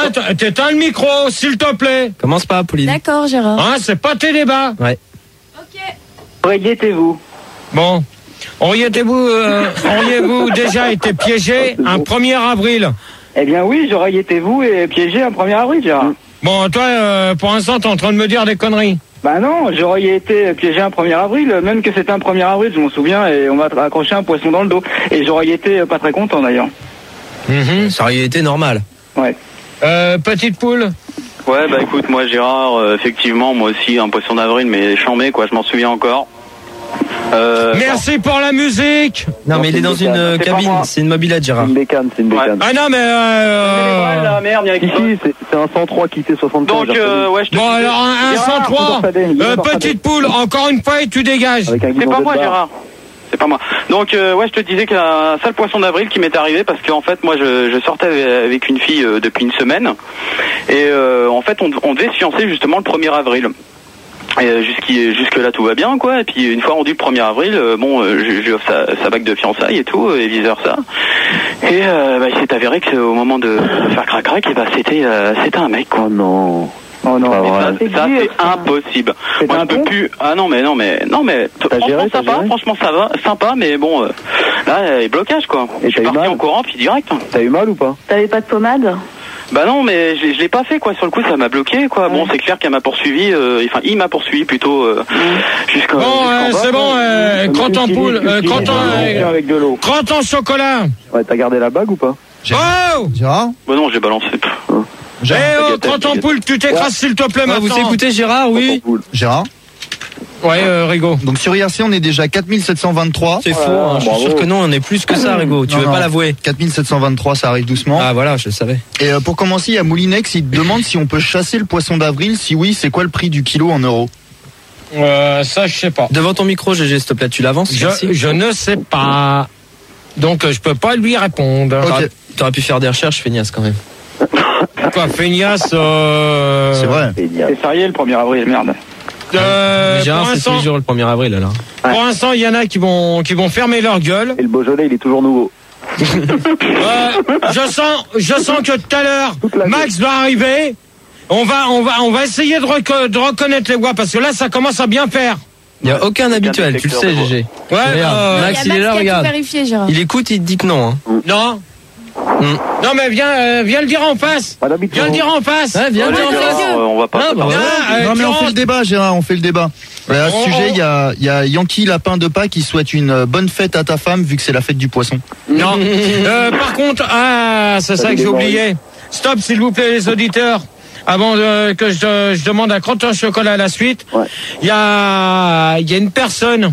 t'éteins le micro, s'il te plaît. Commence pas, Pauline. D'accord, Gérard. Hein, c'est pas tes débats. Ouais. Ok. Auriez-vous Bon. Auriez-vous déjà été piégé un 1er avril? Eh bien oui, j'aurais été vous et piégé un 1er avril, Gérard. Bon, toi, pour l'instant, t'es en train de me dire des conneries. Bah non, j'aurais été piégé un 1er avril, même que c'était un 1er avril, je m'en souviens, et on m'a accroché un poisson dans le dos. Et j'aurais été pas très content d'ailleurs. Ça aurait été normal. Ouais. Petite poule. Ouais, bah écoute, moi Gérard, effectivement, moi aussi, un poisson d'avril, mais chambé, quoi, je m'en souviens encore. Merci pour la musique. Non, mais il est dans une cabine, c'est une mobilette, Gérard. C'est une bécane. Ah non, mais la merde, il y a Ici, c'est un 103 qui fait 75. Donc, ouais, je te bon, alors un 103. Petite poule, encore une fois, et tu dégages. C'est pas moi, Gérard. C'est pas moi. Donc, ouais, je te disais qu'il y a un sale poisson d'avril qui m'est arrivé parce qu'en fait, moi, je sortais avec une fille depuis une semaine. Et en fait, on devait se fiancer justement le 1er avril. Et jusque là tout va bien, quoi. Et puis une fois rendu le 1er avril, j'ai offre sa bague de fiançailles et tout, et vice versa. Et il s'est avéré qu'au moment de faire crac-crac, et c'était un mec, quoi. Oh non. Ça c'est impossible. Moi je peux plus. Ah non mais franchement ça va, sympa, mais bon là il blocage, quoi. Je suis parti en courant puis direct. T'as eu mal ou pas? T'avais pas de pommade? Bah non, mais je l'ai pas fait, quoi. Sur le coup, ça m'a bloqué, quoi. Ouais. Bon, c'est clair qu'elle m'a poursuivi. Il m'a poursuivi plutôt jusqu'à. Bon, c'est bon. Crotte en poule, crotte en chocolat. Ouais, t'as gardé la bague ou pas? Oh. Gérard. Bah non, j'ai balancé. Crotte en poule, tu t'écrases s'il te plaît maintenant. Vous écoutez Gérard, oui. Gérard. Ouais, Rigaud. Donc sur IRC, on est déjà 4723. C'est faux, je suis sûr que non, on est plus que ça, Rigaud. Tu veux pas l'avouer? 4723, ça arrive doucement. Ah voilà, je le savais. Et pour commencer, il y a Moulinex, il te demande si on peut chasser le poisson d'avril. Si oui, c'est quoi le prix du kilo en euros? Ça, je sais pas. Devant ton micro, GG, s'il te plaît, tu l'avances? Je ne sais pas. Donc, je peux pas lui répondre. Okay. T'aurais pu faire des recherches, feignasse, quand même. Quoi, feignasse C'est vrai. C'est férié le 1er avril, merde. Gérard, c'est tous les jours le 1er avril, alors. Pour l'instant, il y en a qui vont fermer leur gueule. Et le Beaujolais, il est toujours nouveau. Je sens que tout à l'heure, Max va arriver. On va essayer de reconnaître les voix parce que là, ça commence à bien faire. Il n'y a aucun habituel, tu le sais, GG. Ouais, Max, il est là, regarde. Il écoute, il te dit que non. Non. Non mais viens le dire en face. Viens le dire en face. Ouais, viens le dire en face. On va pas. Non mais on fait le débat, Gérard, on fait le débat. À ce sujet, il y a Yankee Lapin de Pâques qui souhaite une bonne fête à ta femme vu que c'est la fête du poisson. Non. Par contre, c'est ça que j'ai oublié. Stop, s'il vous plaît, les auditeurs. Avant que je demande à Crotte en chocolat à la suite, il y a une personne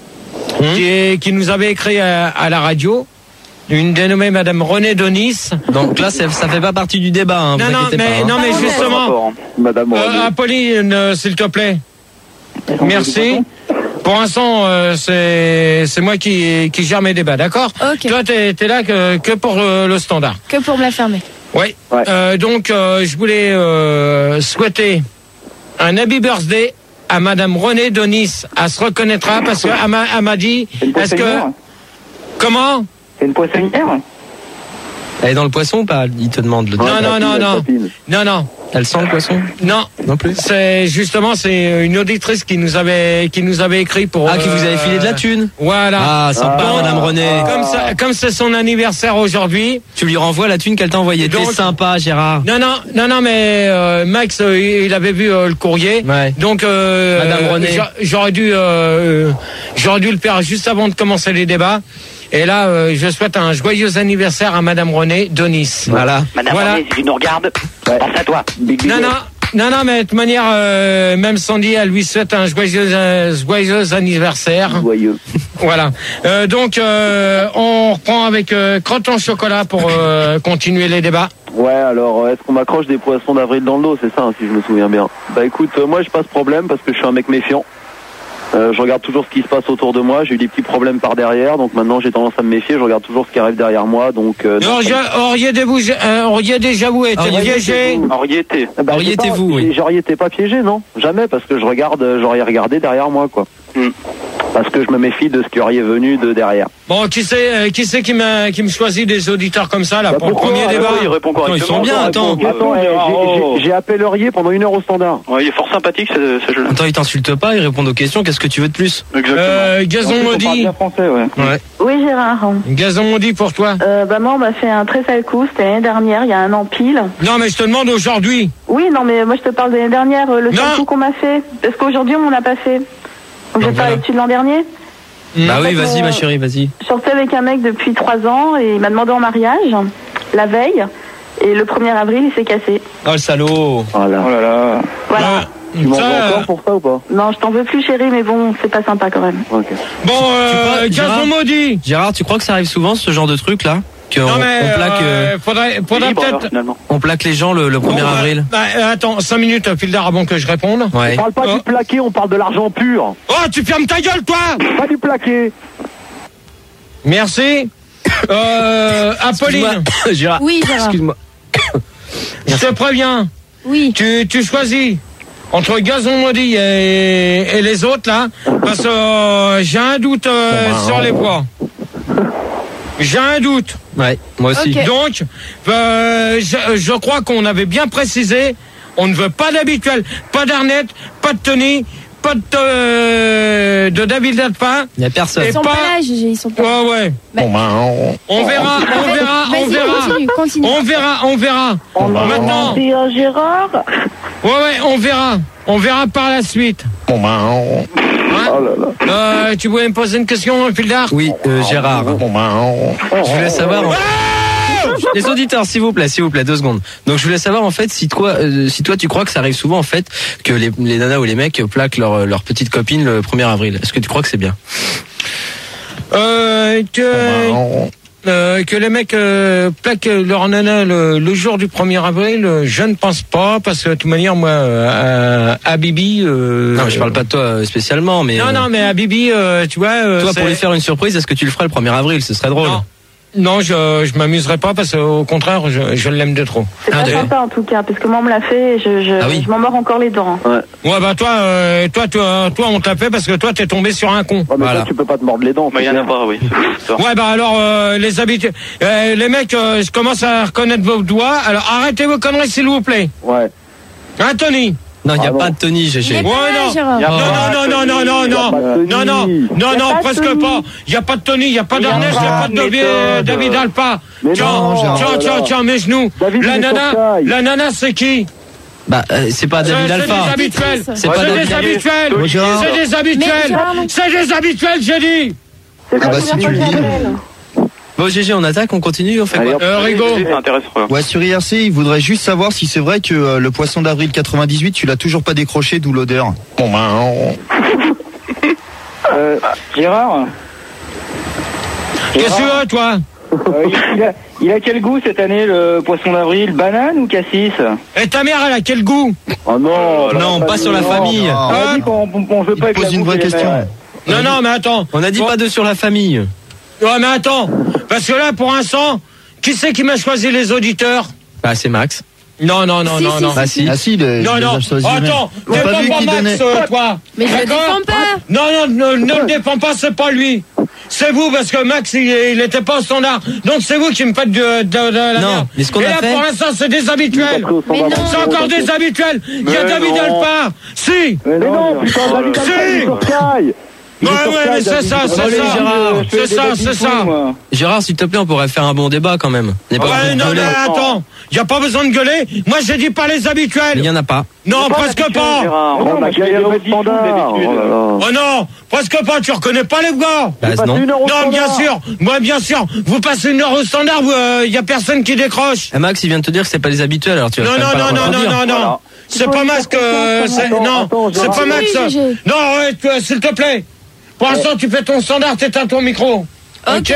qui nous avait écrit à la radio. Une dénommée Madame Renée Donis. Donc là, ça fait pas partie du débat. Hein, non, mais justement, Madame Apolline, s'il te plaît. Merci. Pour l'instant, c'est moi qui gère mes débats, d'accord? Okay. Toi, t'es là que pour le standard. Que pour me la fermer. Oui. Donc, je voulais souhaiter un happy birthday à Madame Renée Donis. Elle se reconnaîtra parce qu'elle m'a dit. Est-ce que comment? C'est une poissonnière? Elle est dans le poisson ou pas? Il te demande. Non. Elle sent le poisson? Non plus. C'est une auditrice qui nous avait écrit pour. Qui vous avait filé de la thune. Voilà. Ah, sympa, Madame Renée. Comme c'est son anniversaire aujourd'hui. Tu lui renvoies la thune qu'elle t'a envoyée. T'es sympa, Gérard. Non, mais Max, il avait vu le courrier. Ouais. Donc, Madame Renée. j'aurais dû le faire juste avant de commencer les débats. Et là, je souhaite un joyeux anniversaire à Madame Renée Donis. Voilà. Madame Renée, si tu nous regardes, pense à toi. Non, mais de toute manière, même Sandy, elle lui souhaite un joyeux anniversaire. Joyeux. Voilà. Donc, on reprend avec Crotte en chocolat pour continuer les débats. Ouais, alors, est-ce qu'on m'accroche des poissons d'avril dans le dos? C'est ça, hein, si je me souviens bien. Bah écoute, moi, j'ai pas ce problème parce que je suis un mec méfiant. Je regarde toujours ce qui se passe autour de moi. J'ai eu des petits problèmes par derrière, donc maintenant j'ai tendance à me méfier. Je regarde toujours ce qui arrive derrière moi. Donc. Auriez déjà vous été piégé? Auriez-vous, oui. J'aurais été pas piégé, non? Jamais, parce que j'aurais regardé derrière moi, quoi. Parce que je me méfie de ce qui aurait venu de derrière. Bon, qui c'est qui me choisit des auditeurs comme ça là pour pourquoi, le premier débat? Il répond correctement. Ils sont bien, attends. J'ai appellerié pendant 1 heure au standard. Ouais, il est fort sympathique ce jeu-là. Attends, ils t'insultent pas, ils répondent aux questions. Qu'est-ce que tu veux de plus? Exactement. Gazon maudit. Français, ouais. Oui, Gérard. Gazon maudit pour toi. Moi, on m'a fait un très sale coup. C'était l'année dernière, il y a un an pile. Non, mais je te demande aujourd'hui. Oui, non, mais moi, je te parle de l'année dernière, le sale coup qu'on m'a fait. Parce qu'aujourd'hui, on m'en a pas fait. Donc, je vais parler de l'an dernier. Bah oui, vas-y, ma chérie, vas-y. Je sortais avec un mec depuis 3 ans et il m'a demandé en mariage la veille. Et le 1er avril, il s'est cassé. Oh, le salaud. Oh là là. Voilà. Tu m'en veux encore pour ça ou pas? Non, je t'en veux plus, chérie, mais bon, c'est pas sympa quand même. Ok. Bon, Gazon maudit. Gérard, tu crois que ça arrive souvent, ce genre de truc là? Non, mais faudrait peut-être. On plaque les gens le 1er avril. Attends, 5 minutes, Fildar, avant que je réponde. Ouais. On parle pas du plaqué, on parle de l'argent pur. Oh, tu fermes ta gueule, toi! Pas du plaqué. Merci. Apolline. Gérard. Oui, Gérard. Excuse-moi. Je te préviens. Oui. Tu choisis entre Gazon maudit et les autres, là, parce que j'ai un doute sur les poids. J'ai un doute. Ouais, moi aussi. Okay. Donc, je crois qu'on avait bien précisé, on ne veut pas d'habituel, pas d'Arnett, pas de Tony, pas de David Dalpin. Il n'y a personne. Ils sont pas là, Gégé, ils sont pas là. Ouais. On verra. Maintenant. Gérard. Ouais, on verra par la suite. Tu voulais me poser une question, Fildar? Oui, Gérard. Je voulais savoir. Les auditeurs, s'il vous plaît, 2 secondes. Donc je voulais savoir en fait si toi tu crois que ça arrive souvent en fait que les nanas ou les mecs plaquent leur petite copine le 1er avril. Est-ce que tu crois que c'est bien? Que les mecs plaquent leur nana le jour du 1er avril, je ne pense pas, parce que de toute manière, moi, à Bibi... non, mais je parle pas de toi spécialement, mais... Non, mais à Bibi, tu vois... toi, pour lui faire une surprise, est-ce que tu le ferais le 1er avril? Ce serait drôle. Non, je m'amuserais pas, parce qu'au contraire, je l'aime de trop. C'est pas sympa en tout cas, parce que moi on me l'a fait et je m'en mords encore les dents. Ouais, bah toi, on te l'a fait parce que toi, t'es tombé sur un con. Ouais, mais toi, tu peux pas te mordre les dents. Bah, il y en a pas, oui. Ouais, bah alors, les habitudes... les mecs, je commence à reconnaître vos doigts. Alors, arrêtez vos conneries, s'il vous plaît. Ouais. Hein, Tony? Non, il n'y a pas de Tony, Gégé. Non, presque pas. Il n'y a pas de Tony, il n'y a pas d'Ernest, il n'y a pas de David Alpa. Tiens, mes genoux. La nana, c'est qui? Bah, c'est pas David Alpha. C'est des habituels. C'est des habituels, j'ai dit. Ah bah si tu le dis. Bon, Gégé, on attaque, on continue, on fait quoi? Rigo. C'est intéressant. Ouais, sur IRC, il voudrait juste savoir si c'est vrai que le poisson d'avril 98, tu l'as toujours pas décroché, d'où l'odeur. Gérard. Qu'est-ce que tu veux, toi? Il a quel goût cette année, le poisson d'avril? Banane ou cassis? Et ta mère, elle a quel goût? Oh non. Non, pas sur la famille. On a dit qu'on veut pas pose une vraie question. Non, mais attends. On a dit pas de sur la famille. Ouais, mais attends. Parce que là, pour l'instant, qui c'est qui m'a choisi les auditeurs? Bah, c'est Max. Non. Bah, si. Ah si, Non. Attends, C'est pas défends lui pas qui Max, donnait. toi. Mais je le défends pas. Non, ne le défends pas, c'est pas lui. C'est vous, parce que Max, il était pas au standard. Donc c'est vous qui me faites de la Non, merde. mais ce qu'on Et a là, fait... pour l'instant, c'est des habituels. Mais non. C'est encore des habituels. Il y a David Alpin. Si. Mais non, putain, David Alpha, il est sur Sky. Ouais, mais c'est ça. C'est ça. Gérard, s'il te plaît, on pourrait faire un bon débat quand même. Ouais, non, mais attends. Il n'y a pas besoin de gueuler. Moi, j'ai dit pas les habituels. Il y en a pas. Non, presque pas. On a gagné au standard. Oh non, presque pas. Tu reconnais pas les gars. Bah, non. Non, bien sûr. Moi, bien sûr. Vous passez 1 heure au standard, il y a personne qui décroche. Et Max, il vient de te dire que c'est pas les habituels, alors tu vas Non. C'est pas Max c'est pas Max. Non, s'il te plaît. Pour l'instant, tu fais ton standard, t'éteins ton micro. Ok.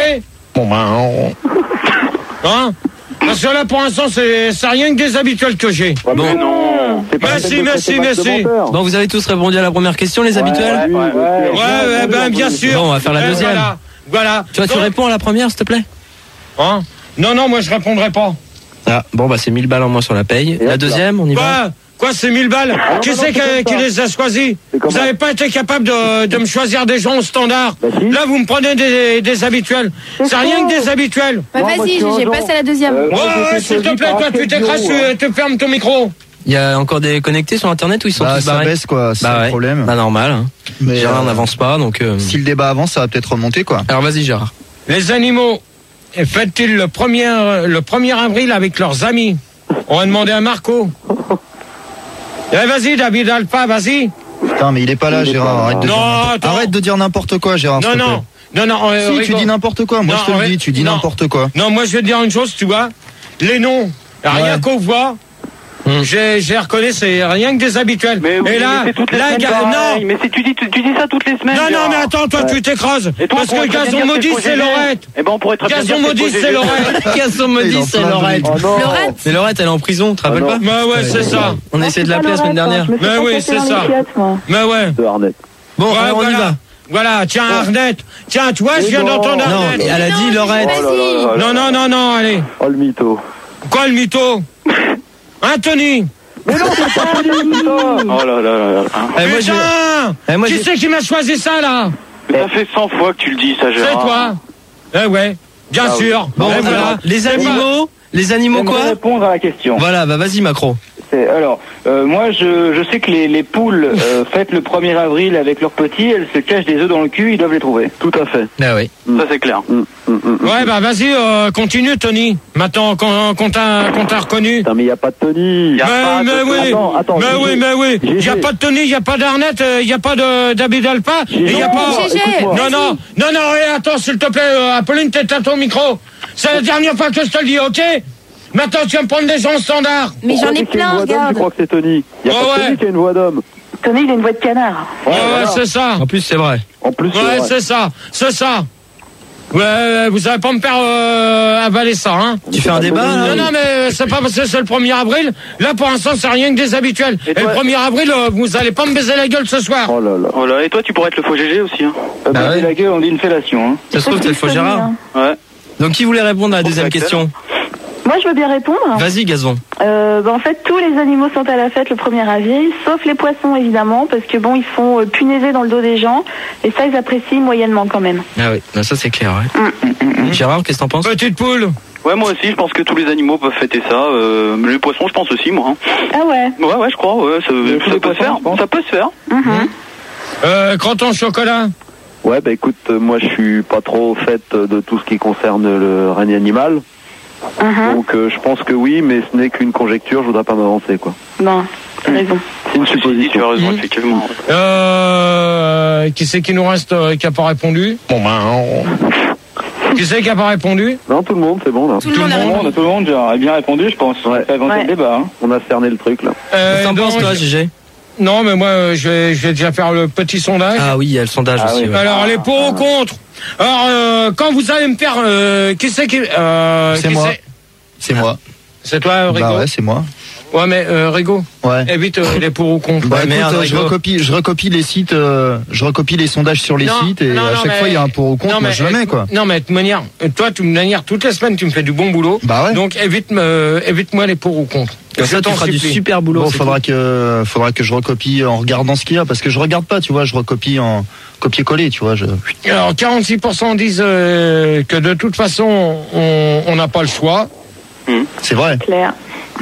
Hein? Parce que là, pour l'instant, c'est rien que des habituels que j'ai. Bon, non. Merci. Bon, vous avez tous répondu à la première question, les habituels? Ouais, ben bien sûr. Bon, on va faire la deuxième. Voilà. Tu réponds à la première, s'il te plaît? Hein? Non, moi je répondrai pas. Ah, bon, bah c'est 1000 balles en moins sur la paye. La deuxième, on y va? Quoi, c'est 1000 balles? Qui c'est qui les a choisis? Vous n'avez pas été capable de me choisir des gens au standard. Là, vous me prenez des habituels. C'est rien que des habituels. Bah vas-y, j'ai passé à la deuxième. Ouais, s'il te plaît, toi, tu t'écrases, tu fermes ton micro. Il y a encore des connectés sur internet ou ils sont tous barrés? Ça baisse quoi, c'est le problème. Bah normal. Hein. Mais Gérard n'avance pas donc. Si le débat avance, ça va peut-être remonter quoi. Alors vas-y Gérard. Les animaux, fêtent-ils le 1er avril avec leurs amis? On va demander à Marco. Eh, vas-y, David Alpha, vas-y. Putain, mais il est pas là, Gérard. Arrête de dire n'importe quoi, Gérard. Non. Si, tu dis n'importe quoi. Moi, je te le dis, tu dis n'importe quoi. Non, moi, je vais te dire une chose, tu vois. Les rien qu'on voit. J'ai reconnu, c'est rien que des habituels. Mais oui, et là, mais non. Mais tu dis ça toutes les semaines. Non, mais attends, toi, tu t'écrases. Parce que Gazon maudit, c'est Lorette. Eh ben, on pourrait très bien Gazon maudit, c'est Lorette. Gazon maudit, c'est Lorette. Mais Lorette, elle est en prison, tu te rappelles pas? Bah ouais, c'est ça. On a essayé de l'appeler la semaine dernière. Mais oui, c'est ça. Mais ouais. Bon, alors on y va. Voilà, tiens, Arnette. Tiens, tu vois, je viens d'entendre Arnette. Non, elle a dit Lorette. Non, allez. Oh, le mytho. Quoi, le mytho? Anthony. Mais non, c'est pas ça. Oh là. Putain. Qui c'est qui m'a choisi ça, là? Ça fait 100 fois que tu le dis, ça, Gérard. C'est toi. Eh ouais, bien sûr. Bon, voilà. Les animaux quoi? Je vais répondre à la question. Voilà, bah vas-y Macron. Alors, moi je sais que les poules fêtent le 1er avril avec leurs petits, elles se cachent des œufs dans le cul, ils doivent les trouver. Tout à fait. Ah oui. Ça c'est clair. Ouais, bah vas-y, continue Tony. Maintenant qu'on t'a reconnu. Putain, mais il n'y a pas de Tony. Mais oui. Il n'y a pas de Tony, il n'y a pas d'Arnette, il n'y a pas de David Alpha, il n'y a pas... Non, attends, s'il te plaît, Apolline, t'es à ton micro. C'est la dernière fois que je te le dis, ok? Maintenant, tu vas me prendre des gens standards. Mais j'en ai plein, regarde. Tu crois que c'est Tony? Il n'y a pas Tony qui a une voix d'homme. Tony, il a une voix de canard. Ouais, c'est ça. En plus, c'est vrai. C'est ça. Ouais, vous allez pas me faire avaler ça, hein. Tu fais un débat là? Non, mais c'est pas parce que c'est le 1er avril. Là, pour l'instant, c'est rien que des habituels. Et le 1er avril, vous allez pas me baiser la gueule ce soir. Oh là. Et toi, tu pourrais être le faux GG aussi, hein. Baiser la gueule, on dit une fellation, hein. Ça se trouve, t'es le faux Gérard. Ouais. Donc, qui voulait répondre à la deuxième question? Moi, je veux bien répondre. Vas-y, Gazon. En fait, tous les animaux sont à la fête le 1er avril, sauf les poissons, évidemment, parce que bon, ils font punaiser dans le dos des gens, et ça, ils apprécient moyennement quand même. Ah oui, ça c'est clair, ouais. Gérard, qu'est-ce que t'en penses? Petite poule. Ouais, moi aussi, je pense que tous les animaux peuvent fêter ça. Les poissons, je pense aussi, moi. Ah ouais? Ouais, je crois, ouais, ça peut se faire. Ça peut se faire. Croton chocolat. Ouais, bah écoute, moi je suis pas trop au fait de tout ce qui concerne le règne animal. Donc je pense que oui, mais ce n'est qu'une conjecture, je voudrais pas m'avancer quoi. Non, t'as raison. C'est une supposition. Tu as raison, effectivement. Qui c'est qui nous reste qui a pas répondu? Qui c'est qui a pas répondu? Non, tout le monde, c'est bon là. Tout le monde Tout le monde a bien répondu, je pense. Ouais. Ça a avancé le débat, hein. On a cerné le truc là. Qu'est-ce que t'en penses toi, GG? Non, mais moi, je vais déjà faire le petit sondage. Ah oui, il y a le sondage aussi. Ouais. Alors, les pour ou contre. Alors, quand vous allez me faire... qui c'est qui... c'est moi. C'est moi. C'est toi, Rigo? Bah ouais, c'est moi. Ouais, mais Rigo, ouais. Évite les pour ou contre. Bah, écoute, je recopie les sites, je recopie les sondages sur les sites et à chaque fois il y a un pour ou contre, moi je le mets quoi. Non mais de toute manière, toi de toute manière, toutes les semaines tu me fais du bon boulot. Bah ouais. Donc évite-moi les pour ou contre. Comme ça tu feras du super boulot. Bon, faudra que je recopie en regardant ce qu'il y a parce que je regarde pas, tu vois, je recopie en copier-coller, tu vois. Alors 46% disent que de toute façon on n'a pas le choix. C'est vrai. Claire.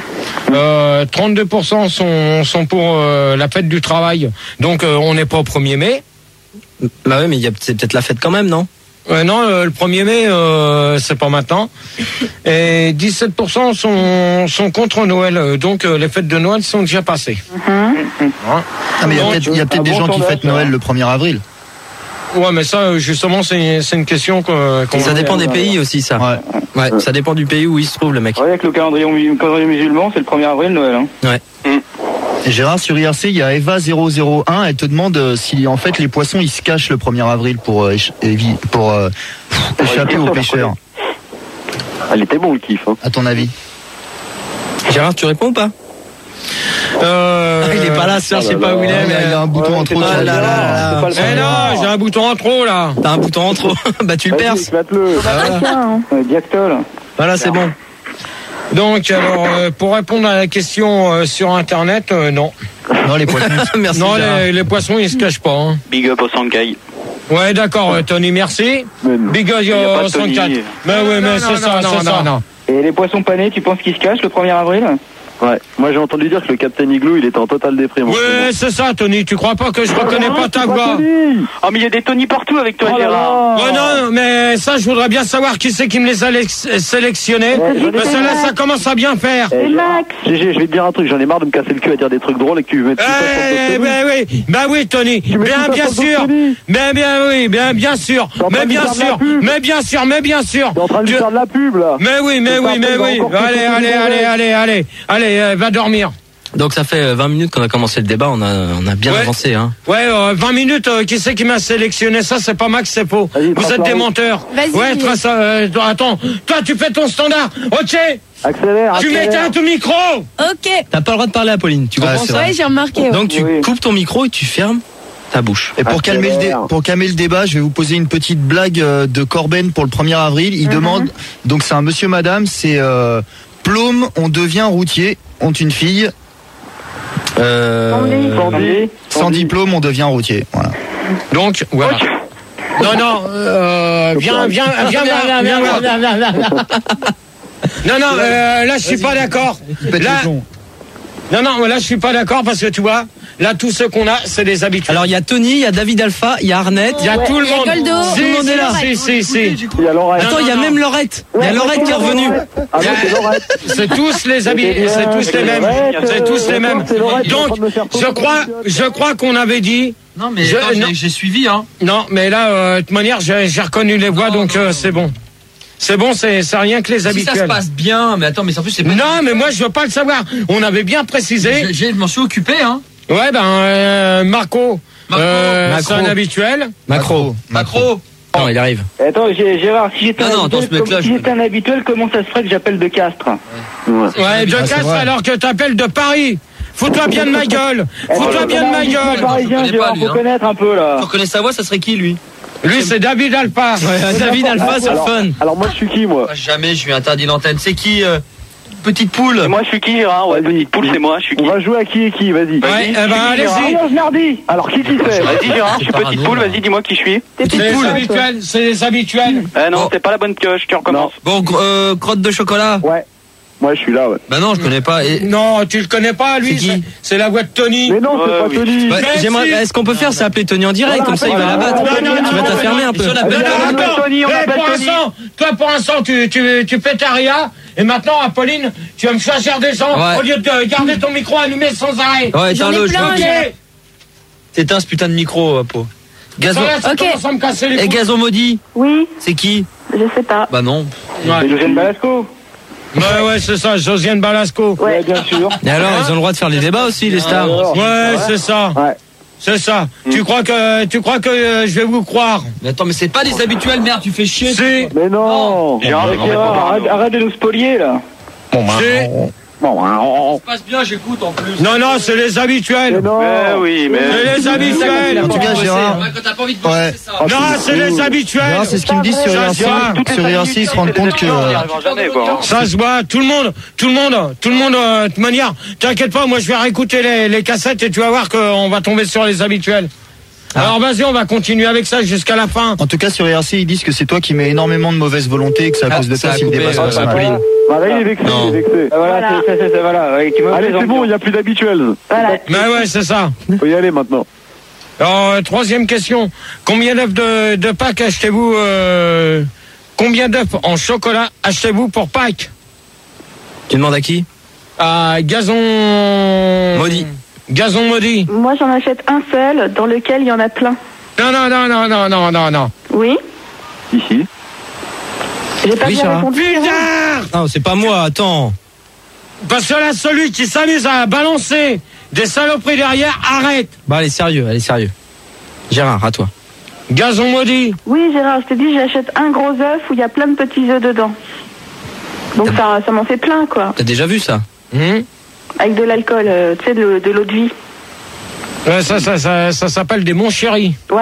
32% sont pour la fête du travail. Donc on n'est pas au 1er mai. Bah oui, mais c'est peut-être la fête quand même, non? Non, le 1er mai, c'est pas maintenant. Et 17% sont contre Noël. Donc les fêtes de Noël sont déjà passées. Ah, mais il y a peut-être des gens qui fêtent Noël le 1er avril. Ouais, mais ça, justement, c'est une question ça dépend des pays aussi, ça. Ouais, ça dépend du pays où il se trouve, le mec. Ouais, avec le calendrier musulman, c'est le 1er avril, Noël. Hein. Ouais. Et Gérard, sur IRC, il y a Eva001, elle te demande si, en fait, les poissons, ils se cachent le 1er avril pour échapper aux pêcheurs. Elle était bon, le kiff. Hein. À ton avis? Gérard, tu réponds ou pas? Il est pas là, je sais pas où il est, mais il a un bouton en trop. non, j'ai un bouton en trop là. T'as un bouton en trop. Bah tu le perces. Diactol. Voilà, c'est bon. Donc, alors, pour répondre à la question sur Internet, non. Non, les poissons. Merci. Non, les poissons, ils se cachent pas. Hein. Big up au Sankai. Ouais, d'accord, Tony, merci. Big up au 104. Mais oui, mais c'est ça, c'est ça. Et les poissons panés, tu penses qu'ils se cachent le 1er avril? Ouais, moi j'ai entendu dire que le Captain Igloo il était en totale déprime. Ouais, c'est ça, Tony. Tu crois pas que je reconnais pas ta voix? Oh, mais il y a des Tony partout avec toi, Gérard. Ouais, non, mais ça, je voudrais bien savoir qui c'est qui me les a sélectionnés. Parce que là, ça commence à bien faire. C'est Max. Je vais te dire un truc, j'en ai marre de me casser le cul à dire des trucs drôles et que tu veux mettre tout ça sur le Tony. Bah oui, Tony. Bien sûr. Mais bien sûr. Mais bien sûr. T'es en train de lui faire de la pub là. Mais oui. Allez, va dormir. Donc ça fait 20 minutes qu'on a commencé le débat, on a bien avancé. Hein. Ouais, 20 minutes, qui c'est qui m'a sélectionné ça? C'est pas Max, c'est faux. Vous êtes des menteurs. Vas-y. Ouais, attends, toi tu fais ton standard, ok? Accélère. Tu m'éteins ton micro. Ok. T'as pas le droit de parler à Pauline, tu comprends ça? Ouais, j'ai remarqué. Ouais. Donc tu coupes ton micro et tu fermes ta bouche. Et pour calmer le débat, je vais vous poser une petite blague de Corben pour le 1er avril. Il demande, donc c'est un monsieur madame, c'est Plôme, on devient routier, ont une fille. Sans diplôme, on devient routier. Voilà. Donc, voilà. Non, viens. Non, là je suis pas d'accord. Là je suis pas d'accord parce que tu vois, là tout ce qu'on a, c'est des habitudes. Alors il y a Tony, il y a David Alpha, il y a Arnett, il y a tout le monde. Tout le monde est là. Si. Attends, il y a même Laurette. Il y a Laurette qui est revenue. C'est tous les habitudes, c'est tous les mêmes. Donc, je crois qu'on avait dit. Non mais j'ai suivi hein. Non, mais là, de toute manière, j'ai reconnu les voix, donc c'est bon. C'est bon, c'est rien que les habituels. Si ça se passe bien, mais attends, mais en plus c'est pas... Non, mais moi je veux pas le savoir. On avait bien précisé. Je m'en suis occupé, hein. Ouais, Marco. C'est un habituel. Macro. Non, il arrive. Attends, Gérard, si j'étais un habituel, comment ça se ferait que j'appelle de Castres? Ouais, de Castres alors que t'appelles de Paris. Fous-toi bien de ma gueule. Fous-toi bien de ma gueule. Parisien, Gérard, faut connaître un peu là. Tu reconnais sa voix, ça serait qui lui? Lui, c'est David Alpha. Ouais, David Alpha sur le fun. Alors moi, je suis qui, moi? Jamais je lui interdis l'antenne. C'est qui Petite Poule. Et moi, je suis qui, Gérard? Ouais, Petite Poule, c'est moi. Je suis qui? On va jouer à qui et qui, vas-y. Ouais, allez-y. Alors, qui c'est? Vas-y, Gérard, je suis Petite Poule, vas-y, dis-moi qui je suis. C'est les habituels. Non, c'est pas la bonne pioche, tu recommences. Bon, crotte de chocolat. Ouais. Moi, je suis là, ouais. Bah non, je connais pas. Non, tu le connais pas, lui. C'est la voix de Tony. Mais non, c'est pas Tony. Bah, est-ce qu'on peut faire, c'est appeler Tony en direct, comme ça il va la battre. Tu vas t'affermer un peu. Toi, pour l'instant, tu fais ta ria. Et maintenant, Apolline, tu vas me choisir des gens au lieu de garder ton micro allumé sans arrêt. Ouais, éteins-le, je Ok. T'éteins ce putain de micro, Apo. Gazon. Et Gazon maudit. Oui, C'est qui? je sais pas. Bah non. C'est Josiane Balasco. Ouais, c'est ça, Josiane Balasco. Ouais, bien sûr. Et alors, ils ont le droit de faire les débats aussi, les stars. Ouais, c'est ça. Ouais. C'est ça. Tu crois que je vais vous croire? Mais attends, mais c'est pas des habituels, merde, tu fais chier. Si. Mais non. Arrête de nous spolier là. Si. Ça se passe bien, j'écoute en plus. Non, c'est les habituels. Oui, mais. C'est les habituels. En tout cas, Gérard. Quand t'as pas envie de bosser, c'est ça. Non, c'est les habituels. Gérard, c'est ce qu'ils me disent sur IRC. Sur IRC, ils se rendent compte que. Ça se voit, tout le monde, de toute manière, t'inquiète pas, moi je vais réécouter les cassettes et tu vas voir qu'on va tomber sur les habituels. Alors vas-y, on va continuer avec ça jusqu'à la fin. En tout cas, sur IRC, ils disent que c'est toi qui mets énormément de mauvaise volonté et que c'est à cause de ça s'il dépasse pas mal. Bah là, il est vexé, Voilà. Allez, c'est bon, il n'y a plus d'habituels. Voilà. Mais ouais, c'est ça. Faut y aller maintenant. Alors, troisième question. Combien d'œufs de Pâques achetez-vous combien d'œufs en chocolat achetez-vous pour Pâques? Tu demandes à qui? À Gazon... Maudit. Gazon maudit. Moi, j'en achète un seul dans lequel il y en a plein. Non. Oui? Ici. J'ai pas Oui, bien Sarah. répondu. Putain! Non, c'est pas moi, attends. Parce que là, celui qui s'amuse à balancer des saloperies derrière, arrête. Bah, allez, sérieux. Gérard, à toi. Gazon maudit. Oui, Gérard, je te dis, j'achète un gros œuf où il y a plein de petits œufs dedans. Donc ça m'en fait plein, quoi. T'as déjà vu ça? Avec de l'alcool, tu sais, de l'eau de vie. Ça s'appelle des mon chéri. Voilà.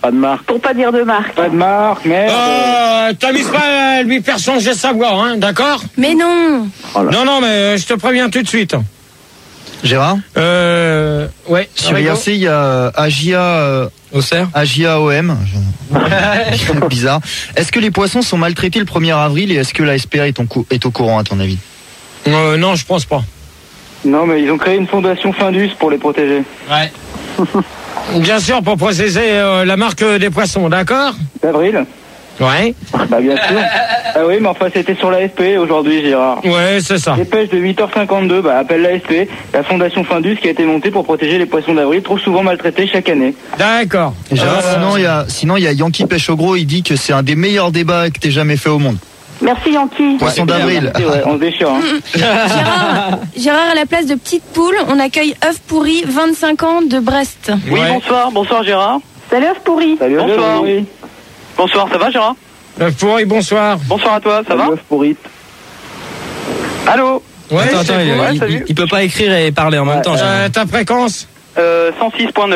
Pas de marque. Pour pas dire de marque. Pas de marque, merde. T'amuses pas à lui faire changer sa voix, hein, d'accord? Mais non. Non, mais je te préviens tout de suite. Gérard? Ouais. Sur IRC, il y a Agia OM. Bizarre. Est-ce que les poissons sont maltraités le 1er avril et est-ce que la SPA est au courant à ton avis? Non, je pense pas. Non, mais ils ont créé une fondation Findus pour les protéger. Ouais. Bien sûr, pour protéger la marque des poissons, d'accord? D'avril? Ouais. Bah bien sûr. Ah oui, mais enfin c'était sur l'ASP aujourd'hui, Gérard. Ouais, c'est ça. Dépêche de 8h52, bah appelle l'ASP, la fondation Findus qui a été montée pour protéger les poissons d'avril, trop souvent maltraités chaque année. D'accord. Gérard, sinon il y a Yankee Pêche au Gros, il dit que c'est un des meilleurs débats que t'aies jamais fait au monde. Merci Yankee. Poisson d'avril. Ouais, on se déchire. Hein. Gérard, à la place de Petite Poule, on accueille œuf pourri, 25 ans de Brest. Oui, bonsoir Gérard. Salut œuf pourri. Salut, Bonsoir. oui. Bonsoir, ça va Gérard? Œuf pourri, bonsoir. Bonsoir à toi, ça va? Œuf pourri. Allô? Ouais, Attends, il peut pas écrire et parler en même temps. ta fréquence? 106.9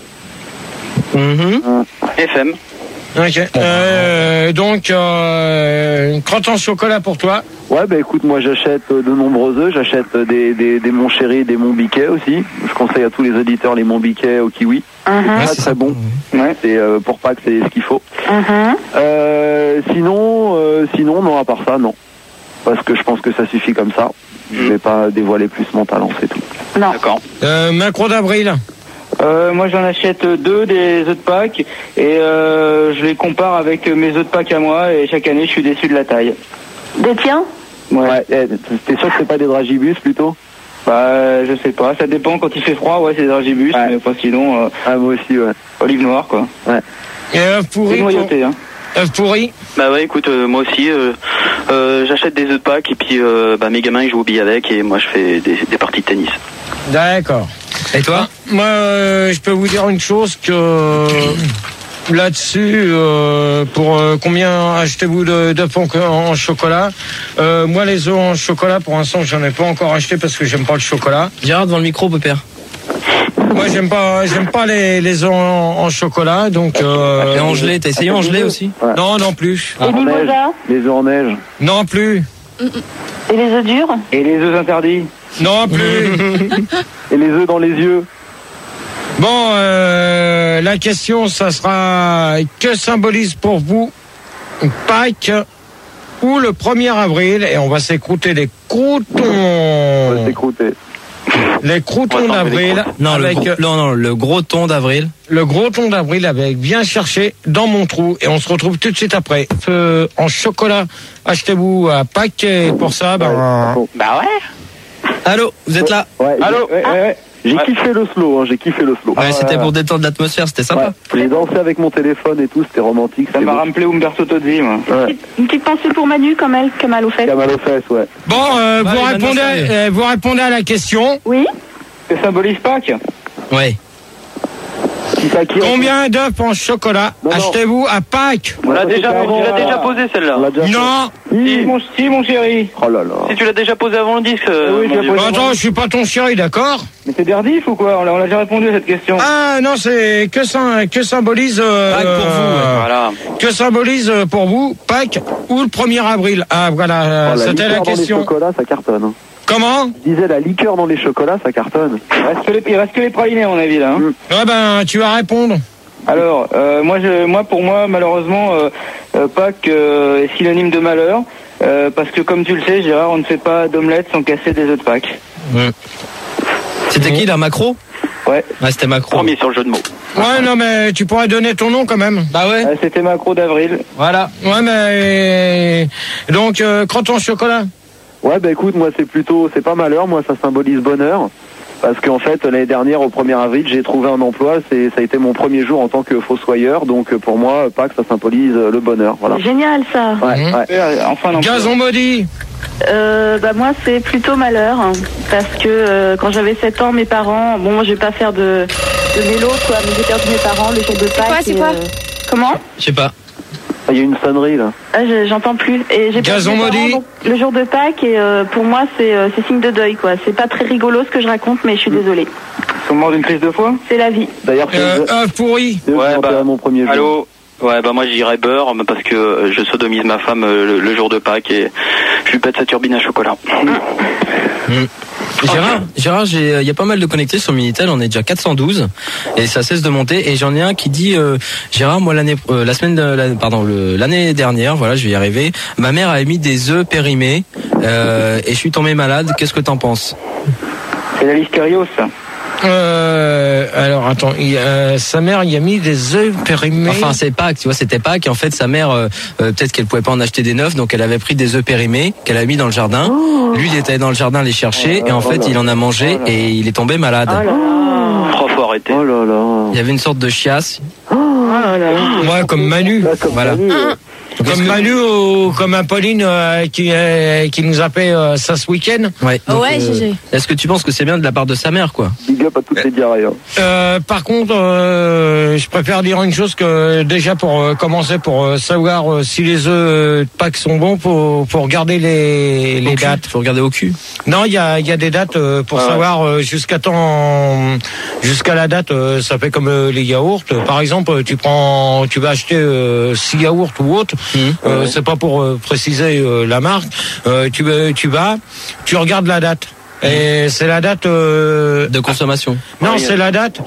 FM. Ok. Donc, crotte en chocolat pour toi. Ouais, bah écoute, moi j'achète de nombreux œufs, j'achète des Mon Chéri, des Mon Biquet aussi. Je conseille à tous les auditeurs les Mon Biquet au kiwi. Ouais, Très bon. Ouais. C'est pour Pâques, c'est ce qu'il faut. Sinon, non, à part ça, non. Parce que je pense que ça suffit comme ça. Je vais pas dévoiler plus mon talent, c'est tout. Non. D'accord. Macro d'avril. Moi j'en achète 2 des œufs de Pâques et je les compare avec mes œufs de Pâques à moi et chaque année je suis déçu de la taille. Des tiens? Ouais. T'es sûr que c'est pas des dragibus plutôt? Bah je sais pas, ça dépend quand il fait froid, ouais c'est des dragibus, mais pas sinon moi aussi, ouais. olive noire quoi. Ouais. Et œuf pourri. C'est noyauté, hein. Œuf pourri. Bah ouais, écoute, moi aussi, j'achète des œufs de Pâques et puis mes gamins ils jouent au billes avec et moi je fais des parties de tennis. D'accord. Et toi? Moi, je peux vous dire une chose que là-dessus, pour combien achetez-vous d'œufs en chocolat? Moi, les œufs en chocolat, pour l'instant, j'en ai pas encore acheté parce que j'aime pas le chocolat. Gérard, devant le micro, pépère. Moi, j'aime pas les œufs en chocolat, donc. Et en gelée, t'as essayé en gelée aussi? Ouais. Non plus. Et mimosa? Les œufs en neige. Non plus. Et les œufs durs? Et les œufs interdits? Non plus. Et les œufs dans les yeux. Bon, la question, ça sera que symbolise pour vous Pâques ou le 1er avril? Et on va s'écrouter les croutons. On va s'écrouter. Les croutons d'avril. Non, avec le gros thon d'avril. Le gros thon d'avril avec bien cherché dans mon trou. Et on se retrouve tout de suite après. En chocolat, achetez-vous à Pâques. Et pour ça, Bah ouais. Allô, vous êtes là? Ouais. Allô? Ouais. J'ai kiffé le slow, j'ai kiffé le slow. Ouais, c'était pour détendre l'atmosphère, c'était sympa. Ouais. J'ai dansé avec mon téléphone et tout, c'était romantique. Ça m'a rappelé Umberto Tozzi, moi. Ouais. Une petite pensée pour Manu, comme elle, que mal aux fesses. Mal aux fesses, ouais. bon, vous répondez à la question. Oui? Ça symbolise Pâques? Ouais. Combien d'œufs en chocolat achetez-vous à Pâques? Tu l'as déjà posé celle-là. Non. Si, mon chéri. Oh là là. Si tu l'as déjà posé avant le disque. Oui, je l'ai posé. Attends, je suis pas ton chéri, d'accord? Mais c'est Derdif ou quoi? On l'a déjà répondu à cette question. Ah non, c'est que symbolise Pâques pour vous. Voilà. Que symbolise pour vous Pâques ou le 1er avril? Ah voilà, c'était la question. Les chocolats, ça cartonne. Hein. Comment? Je disais la liqueur dans les chocolats, ça cartonne. Il reste que les pralinés à mon avis là. Hein. Ouais ben, tu vas répondre. Alors, pour moi, malheureusement, Pâques est synonyme de malheur. Parce que comme tu le sais, Gérard, on ne fait pas d'omelette sans casser des œufs de Pâques. C'était qui, là, Macro? Ouais. Ouais, c'était Macro. Premier sur le jeu de mots. Ouais, non mais tu pourrais donner ton nom quand même. Bah ouais. C'était Macro d'avril. Voilà. Ouais mais donc crotte en chocolat. Ouais, bah écoute, moi c'est pas malheur, moi ça symbolise bonheur. Parce qu'en fait, l'année dernière, au 1er avril, j'ai trouvé un emploi, ça a été mon premier jour en tant que fossoyeur, donc pour moi, Pâques, ça symbolise le bonheur, voilà. Génial ça. Ouais, ouais. Enfin, Gazon maudit. Moi c'est plutôt malheur, hein, parce que quand j'avais 7 ans, mes parents, bon moi je vais pas faire de mélo quoi, mais j'ai perdu mes parents le jour de Pâques. C'est quoi Comment? Je sais pas. Il y a une sonnerie là. Ah, j'entends plus. Et j'ai Gazon perdu mes maudit. parents, donc, le jour de Pâques, et pour moi, c'est signe de deuil, quoi. C'est pas très rigolo ce que je raconte, mais je suis désolée. Ils sont morts d'une crise de foie. C'est la vie. D'ailleurs, œuf pourri. mon premier jour. Allô. Ouais, bah moi je dirais beurre parce que je sodomise ma femme le jour de Pâques et je lui pète sa turbine à chocolat. Gérard, il y a pas mal de connectés sur Minitel, on est déjà 412 et ça cesse de monter et j'en ai un qui dit Gérard, moi l'année dernière, voilà, je vais y arriver, ma mère a émis des œufs périmés et je suis tombé malade, qu'est-ce que t'en penses? C'est la lischériose, ça. Alors attends, sa mère il a mis des œufs périmés. Enfin c'est Pâques, tu vois, c'était Pâques et en fait sa mère peut-être qu'elle pouvait pas en acheter des neufs, donc elle avait pris des œufs périmés qu'elle a mis dans le jardin. Lui il était allé dans le jardin les chercher et en fait il en a mangé et il est tombé malade. Trop fort arrêté. Oh là là. Il y avait une sorte de chiasse. Ouais, comme Manu. Voilà. Comme Manu ou comme Apolline qui nous a fait ça ce week-end. Ouais. Donc, Ouais, GG. est-ce que tu penses que c'est bien de la part de sa mère, quoi? Big up à toutes les diarrhées. Par contre, je préfère dire une chose que déjà pour commencer, pour savoir si les œufs de Pâques sont bons, faut regarder les dates. Faut regarder au cul. Non, il y a des dates pour savoir jusqu'à la date. Ça fait comme les yaourts. Par exemple, tu vas acheter 6 yaourts ou autre. C'est pas pour préciser la marque. Tu regardes la date. Et c'est la date de consommation. Non, c'est la date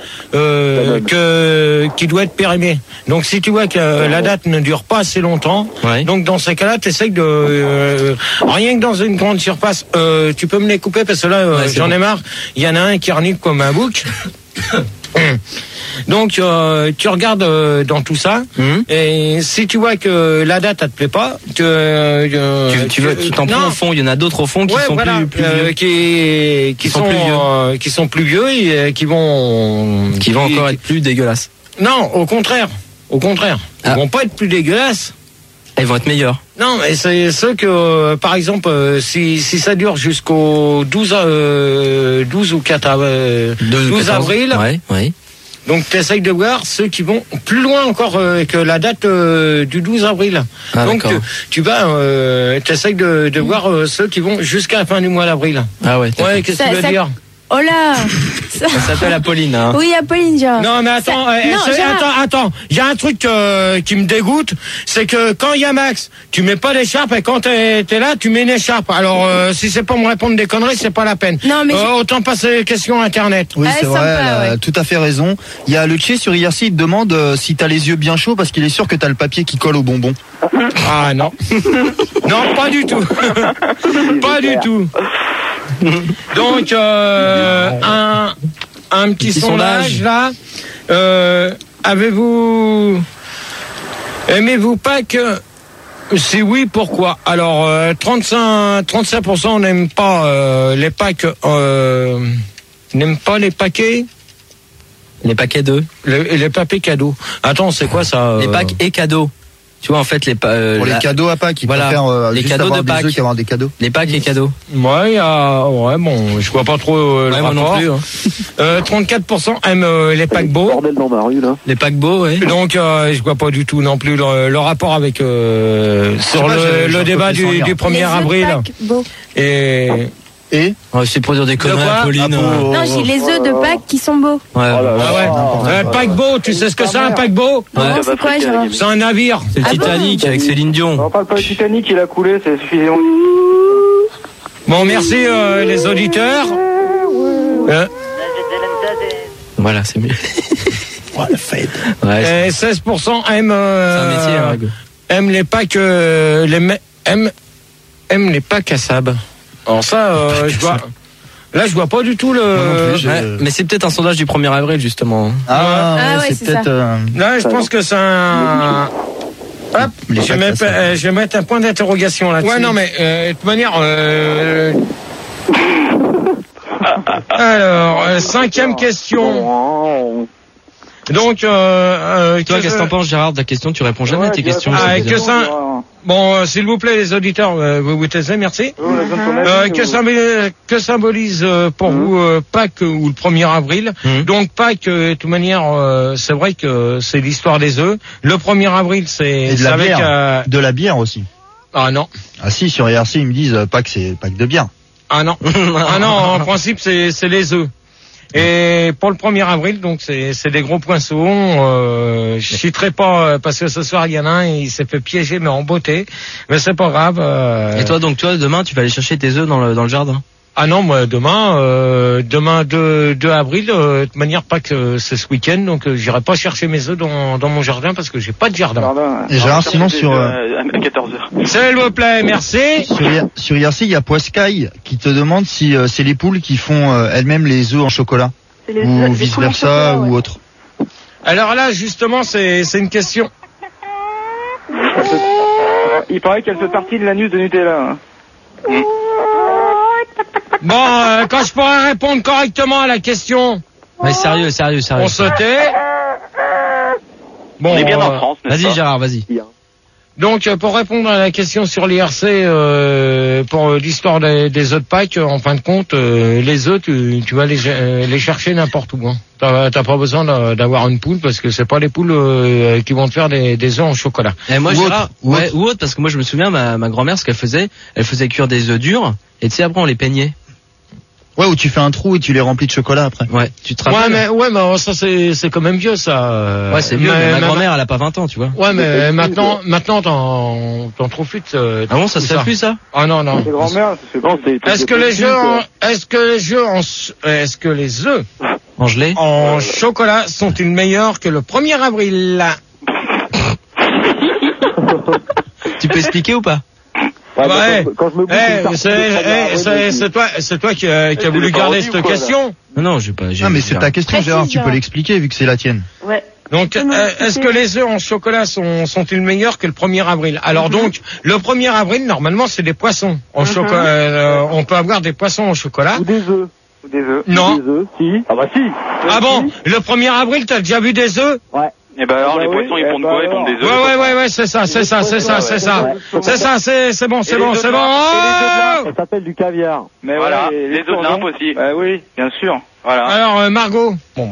qui doit être périmée. Donc si tu vois que la date ne dure pas assez longtemps, donc dans ces cas-là, tu essayes de rien que dans une grande surface, tu peux me les couper parce que là j'en ai marre. Il y en a un qui renique comme un bouc. Donc tu regardes dans tout ça et si tu vois que la date elle te plaît pas, tu t'en prends au fond. Il y en a d'autres au fond qui sont plus vieux, qui sont plus vieux et qui vont encore être plus dégueulasses. Non, au contraire, ils vont pas être plus dégueulasses. Ils vont être meilleurs. Non, mais c'est ceux que, par exemple, si ça dure jusqu'au 12 ou 4 avril. Ouais. Donc tu essayes de voir ceux qui vont plus loin encore que la date du 12 avril. Donc tu vas, tu essayes de voir ceux qui vont jusqu'à la fin du mois d'avril. Ah ouais. Ouais, qu'est-ce que tu veux dire? Oh là! Ça s'appelle Apolline, hein. Oui, Apolline, Gérard. Non, mais attends, attends. Il y a un truc qui me dégoûte, c'est que quand il y a Max, tu mets pas d'écharpe et quand t'es là, tu mets une écharpe. Alors, si c'est pour me répondre des conneries, c'est pas la peine. Non, mais autant passer les questions Internet. Oui, c'est vrai, elle a tout à fait raison. Il y a le Tché sur IRC, il te demande si t'as les yeux bien chauds parce qu'il est sûr que t'as le papier qui colle au bonbon. Ah non. Non, pas du tout. Pas du tout. Donc un petit sondage là. Aimez-vous Pâques? Si oui, pourquoi? Alors 35% n'aiment pas les Pâques. N'aiment pas les paquets. Les paquets d'œufs. Les papiers cadeaux. Attends, c'est quoi ça? Les Pâques et cadeaux. Tu vois, en fait, les pour les cadeaux à Pâques, les cadeaux de Pâques, avoir des cadeaux. Les Pâques et cadeaux. Ouais, bon, je vois pas trop le rapport. Non plus, hein. 34% aiment les paquebots. Bordel dans ma rue là. Les paquebots, ouais. Donc je vois pas du tout non plus le rapport avec sur le débat du 1er avril. Et c'est pour dire des conneries, Pauline. Non, j'ai les œufs de Pâques qui sont beaux. Ouais. Paquebot, tu sais ce que c'est un paquebot? C'est quoi, Gérard? C'est un navire. C'est le Titanic avec Céline Dion. On parle pas du Titanic, il a coulé, c'est suffisant. Bon, merci les auditeurs. Voilà, c'est mieux. La fête. Ouais, 16% aiment aiment les Pâques aiment les Pâques à sable. Alors ça, je vois pas du tout mais c'est peut-être un sondage du 1er avril, justement. Ouais, c'est peut-être. Là, je pense que c'est un. Hop, je vais mettre un point d'interrogation là-dessus. Ouais, non, mais de toute manière. Alors, 5e question. Donc, toi, qu'est-ce que t'en penses, Gérard, de la question? Tu réponds jamais à tes questions. Bon, s'il vous plaît, les auditeurs, vous vous taisez, merci. Que symbolise pour vous Pâques ou le 1er avril? Donc Pâques, de toute manière, c'est vrai que c'est l'histoire des œufs. Le 1er avril, c'est de la avec bière. De la bière aussi. Ah non. Ah si, sur IRC, ils me disent Pâques, c'est Pâques de bière. Ah non. Ah non, en principe, c'est les œufs. Et pour le 1er avril, donc c'est des gros poinçons. Je citerai pas parce que ce soir il y en a un, il s'est fait piéger mais en beauté. Mais c'est pas grave. Et toi demain tu vas aller chercher tes œufs dans le jardin? Ah non, moi demain 2 avril, de toute manière pas que c'est ce week-end, donc j'irai pas chercher mes œufs dans mon jardin parce que j'ai pas de jardin. Et Gérard, sinon sur à 14h. S'il vous plaît, merci. Sur IRC, il y a Poiscaille qui te demande si c'est les poules qui font elles-mêmes les œufs en chocolat ou vice versa ou autre. Alors là, justement, c'est une question. Il paraît qu'elle fait partie de l'anus de Nutella. Bon, quand je pourrais répondre correctement à la question. Mais sérieux. On se tait. Bon, on est bien en France, n'est-ce pas? Vas-y Gérard, vas-y. Donc, pour répondre à la question sur l'IRC, pour l'histoire des œufs de Pâques, en fin de compte, les œufs, tu vas les chercher n'importe où. Hein. T'as pas besoin d'avoir une poule parce que c'est pas les poules qui vont te faire des œufs en chocolat. Et moi, ou Gérard, autre, ou autre, parce que moi je me souviens, ma grand-mère, ce qu'elle faisait, elle faisait cuire des œufs durs, et tu sais, après on les peignait. Ouais, où tu fais un trou et tu les remplis de chocolat après. Ouais, tu te rappelles? Ouais, mais ça c'est quand même vieux ça. Ouais, c'est vieux, mais ma grand-mère elle a pas 20 ans, tu vois. Ouais, mais maintenant t'en trouves plus. Ah bon, ça se fait plus ça? Ah non. C'est grand-mère, Est-ce que les œufs En gelée? En chocolat sont-ils meilleurs que le 1er avril? Tu peux expliquer ou pas? Ouais. Quand je me c'est toi qui a voulu garder cette question. Non, j'ai pas. Ah mais c'est ta question Gérard, tu peux l'expliquer vu que c'est la tienne. Ouais. Donc, est-ce que les œufs en chocolat sont-ils meilleurs que le 1er avril? Alors donc, le 1er avril, normalement, c'est des poissons en chocolat. On peut avoir des poissons au chocolat. Ou des œufs. Non. Des œufs, si. Ah bah si. Ah bon? Le 1er avril, t'as déjà vu des œufs? Ouais. Et ben alors, les poissons, ils pondent quoi? Ils pondent des œufs. Ouais, c'est ça. C'est bon. Ça s'appelle du caviar. Mais voilà, ouais, les œufs de nymphes aussi. Oui, bien sûr. Voilà. Alors, Margot. Bon,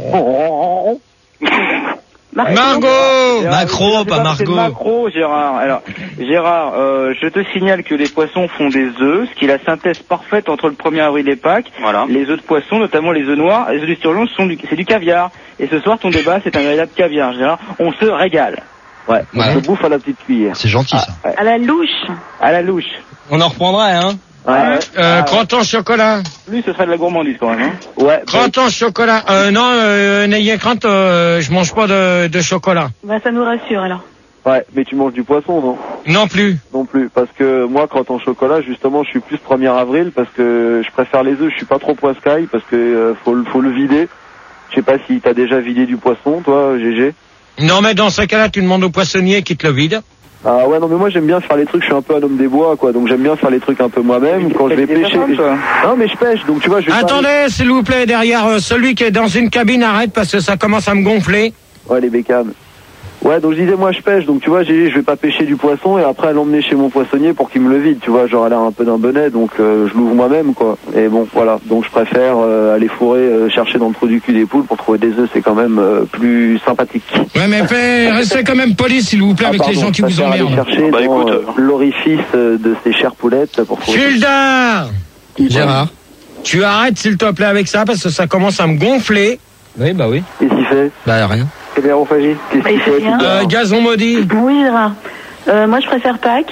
Margot! Macro, pas Margot. Macro, Gérard. Alors, Gérard, je te signale que les poissons font des œufs, ce qui est la synthèse parfaite entre le 1er avril et Pâques. Voilà. Les œufs de poisson, notamment les œufs noirs, les œufs d'esturgeon, c'est du caviar. Et ce soir, ton débat, c'est un véritable caviar, Gérard. On se régale. Ouais. On se bouffe à la petite cuillère. C'est gentil ça. À la louche. À la louche. On en reprendra, hein? Ouais. Crotte en chocolat. Lui, ce serait de la gourmandise quand même, hein. Ouais. Crotte en chocolat. Non, n'ayez crainte, je mange pas de chocolat. Bah, ça nous rassure, alors. Ouais, mais tu manges du poisson, non? Non plus. Non plus, parce que moi, quand en chocolat, justement, je suis plus 1er avril, parce que je préfère les œufs, je suis pas trop poiscaille, parce que faut le vider. Je sais pas si t'as déjà vidé du poisson, toi, GG. Non, mais dans ce cas-là, tu demandes au poissonnier qui te le vide. Ah ouais, non mais moi j'aime bien faire les trucs, je suis un peu un homme des bois quoi, donc j'aime bien faire les trucs un peu moi-même. Quand je vais pêcher, non mais je pêche, donc tu vois je vais Attendez, s'il vous plaît, derrière celui qui est dans une cabine, arrête parce que ça commence à me gonfler. Ouais, les bécanes. Ouais, donc je disais moi je pêche, donc tu vois je vais pas pêcher du poisson et après l'emmener chez mon poissonnier pour qu'il me le vide, tu vois, genre elle a un peu d'un bonnet, donc je l'ouvre moi-même quoi. Et bon voilà, donc je préfère aller fourrer, chercher dans le trou du cul des poules pour trouver des œufs, c'est quand même plus sympathique. Ouais mais restez quand même poli s'il vous plaît avec les gens qui vous emmerdent. Chercher dans l'orifice de ces chères poulettes pour trouver. Gildard, Gérard, tu arrêtes s'il te plaît avec ça parce que ça commence à me gonfler. Oui, bah oui. Qu'est-ce qu'il fait? Bah rien. C'est l'aérophagie. Qu'est-ce qu'il fait? Gazon maudit. Oui, Gérard. Moi, je préfère Pâques.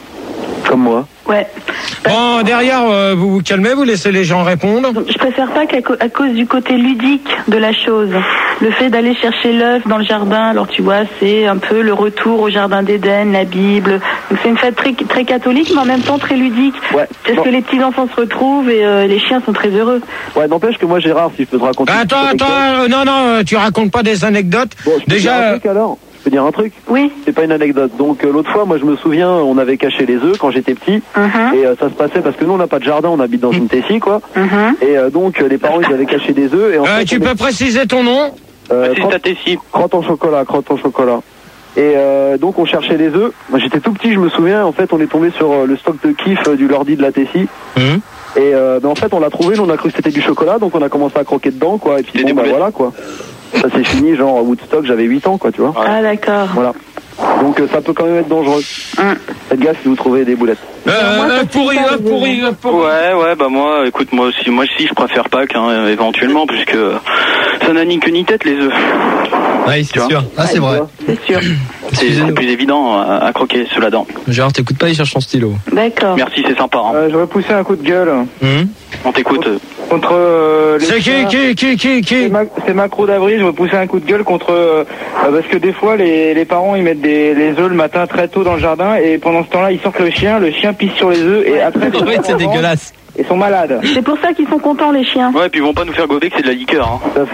Comme moi. Ouais. Bon, derrière, vous vous calmez, vous laissez les gens répondre. Je préfère Pâques à cause du côté ludique de la chose. Le fait d'aller chercher l'œuf dans le jardin, alors tu vois, c'est un peu le retour au jardin d'Éden, la Bible. Donc c'est une fête très, très catholique, mais en même temps très ludique. Ouais. Parce que les petits-enfants se retrouvent et les chiens sont très heureux. Ouais, n'empêche que moi, Gérard, si je peux te raconter... Attends, non, tu racontes pas des anecdotes. Bon, je peux dire un truc, alors. Je peux dire un truc? Oui. C'est pas une anecdote. Donc l'autre fois, moi je me souviens, on avait caché les œufs quand j'étais petit, et ça se passait parce que nous on n'a pas de jardin, on habite dans une tessie quoi. Et donc les parents ils avaient caché des œufs. Et en fait, tu peux préciser ton nom? Crotte en chocolat. Et donc on cherchait des œufs. Moi, j'étais tout petit, je me souviens. En fait, on est tombé sur le stock de kiff du Lordi de la Tessie. Et en fait, on l'a trouvé. Nous, on a cru que c'était du chocolat, donc on a commencé à croquer dedans, quoi. Et puis bon, bah voilà, quoi. Ça s'est fini, genre Woodstock, j'avais 8 ans, quoi, tu vois. Ah d'accord. Voilà. Donc ça peut quand même être dangereux. Faites gaffe si vous trouvez des boulettes. Pourri. Ouais, bah moi, écoute, moi aussi, je préfère Pâques, hein, éventuellement, puisque ça n'a ni queue ni tête, les œufs. Oui, c'est sûr. Ah, c'est vrai. C'est sûr. C'est plus évident à croquer sous la dent. Genre, t'écoutes pas, il cherche son stylo. D'accord. Merci, c'est sympa. Hein. J'aurais poussé un coup de gueule. On t'écoute. Contre les C'est qui C'est Macro d'Avril, j'aurais poussé un coup de gueule contre parce que des fois les parents ils mettent les œufs le matin très tôt dans le jardin et pendant ce temps-là ils sortent le chien pisse sur les œufs et après Oui, c'est dégueulasse. Ils sont malades. C'est pour ça qu'ils sont contents les chiens. Ouais, et puis ils vont pas nous faire gober que c'est de la liqueur. Hein. Ça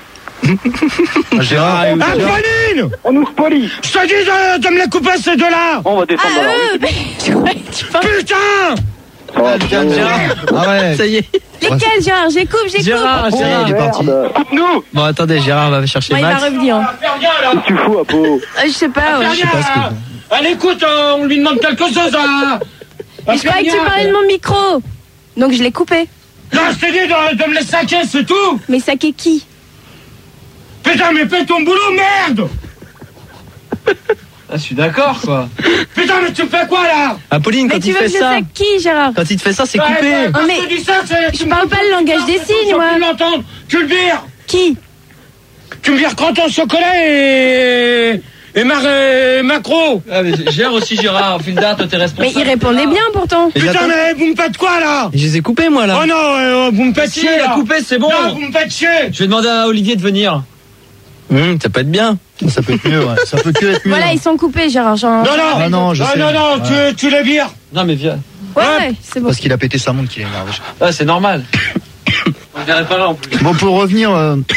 fait. Gérard, Antoine, On nous spolie. je te dis de me les couper ces deux-là. On va descendre dans la rue. Je croyais que tu parlais. Putain. Ah ouais. Ça y est. Lesquels, Gérard? J'écoute. Gérard, Il est parti. Coupe-nous. Bon, attendez, Gérard va chercher Bon, il va Max. revenir. Qu'est-ce que tu fous, Apo? Je sais pas, ouais. Je sais pas ce que... Allez, écoute, on lui demande quelque chose à... Mais je croyais que tu parlais de mon micro. Donc je l'ai coupé. Non, je t'ai dit de me les saquer, c'est tout. Mais saquer qui? Putain, mais fais ton boulot, merde. Ah, je suis d'accord, quoi. Putain, mais tu me fais quoi, là? Apolline, Mais quand tu il veux fait que je ça, saque qui, Gérard? quand il te fait ça, c'est Ouais, coupé. quand mais je te dis ça, c'est... je parle pas le langage des signes, moi. Tu l'entends, tu le vires. Qui? Tu me vires crotte en chocolat et macro. Ah, mais gère aussi, Gérard. Fulda, toi, t'es Mais responsable. il répondait bien pourtant. Putain, mais vous me faites quoi, là? Je les ai coupés, moi, là. Oh non, vous me faites Si, chier, il a là. coupé, c'est bon. Non, vous me faites chier. Je vais demander à Olivier de venir. Ça peut être bien. Ça peut être mieux, ouais. Ça peut que être mieux. Voilà, ils sont coupés, Gérard. Non, Ah non, je sais. non, tu les vires. Non, mais viens. Ouais, c'est bon. Parce qu'il a pété sa montre qu'il est énervé. Ah, c'est normal. On verrait pas là, en plus. Bon, pour revenir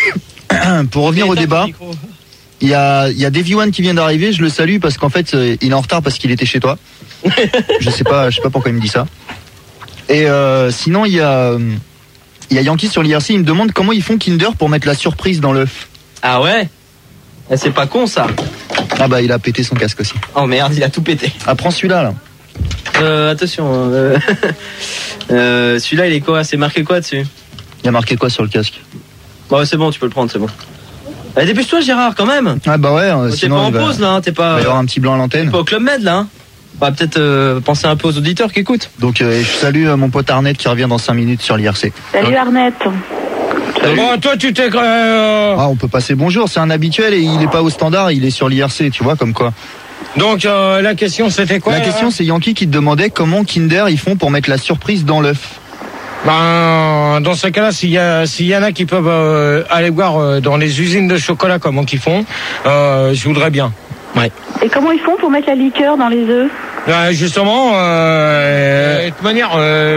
au débat, il y a Davy One qui vient d'arriver. Je le salue parce qu'en fait, il est en retard parce qu'il était chez toi. Je sais pas pourquoi il me dit ça. Et sinon, il y a Yankee sur l'IRC. Il me demande comment ils font Kinder pour mettre la surprise dans l'œuf. Ah ouais? Eh, c'est pas con, ça. Ah bah, il a pété son casque aussi. Oh merde, il a tout pété. Ah, prends celui-là, là. Attention. Celui-là, il est quoi? C'est marqué quoi dessus? Il y a marqué quoi sur le casque? Bon, c'est bon, tu peux le prendre, c'est bon. Allez, dépêche-toi, Gérard, quand même. Ah bah ouais, T'es sinon pas en il va pause, là, hein, t'es il va pas... y avoir un petit blanc à l'antenne. pas au Club Med, là, hein. On va peut-être penser un peu aux auditeurs qui écoutent. Donc je salue mon pote Arnett qui revient dans 5 minutes sur l'IRC. Salut Arnett. Bon, toi, tu t'es... Ah, on peut passer bonjour, c'est un habituel et il est pas au standard, il est sur l'IRC, tu vois, comme quoi. Donc, la question, c'était quoi? La question, c'est Yankee qui te demandait comment Kinder ils font pour mettre la surprise dans l'œuf. Ben, dans ce cas-là, s'il y en a qui peuvent aller voir dans les usines de chocolat comment qu'ils font, je voudrais bien. Ouais. Et comment ils font pour mettre la liqueur dans les œufs? Justement, de toute manière,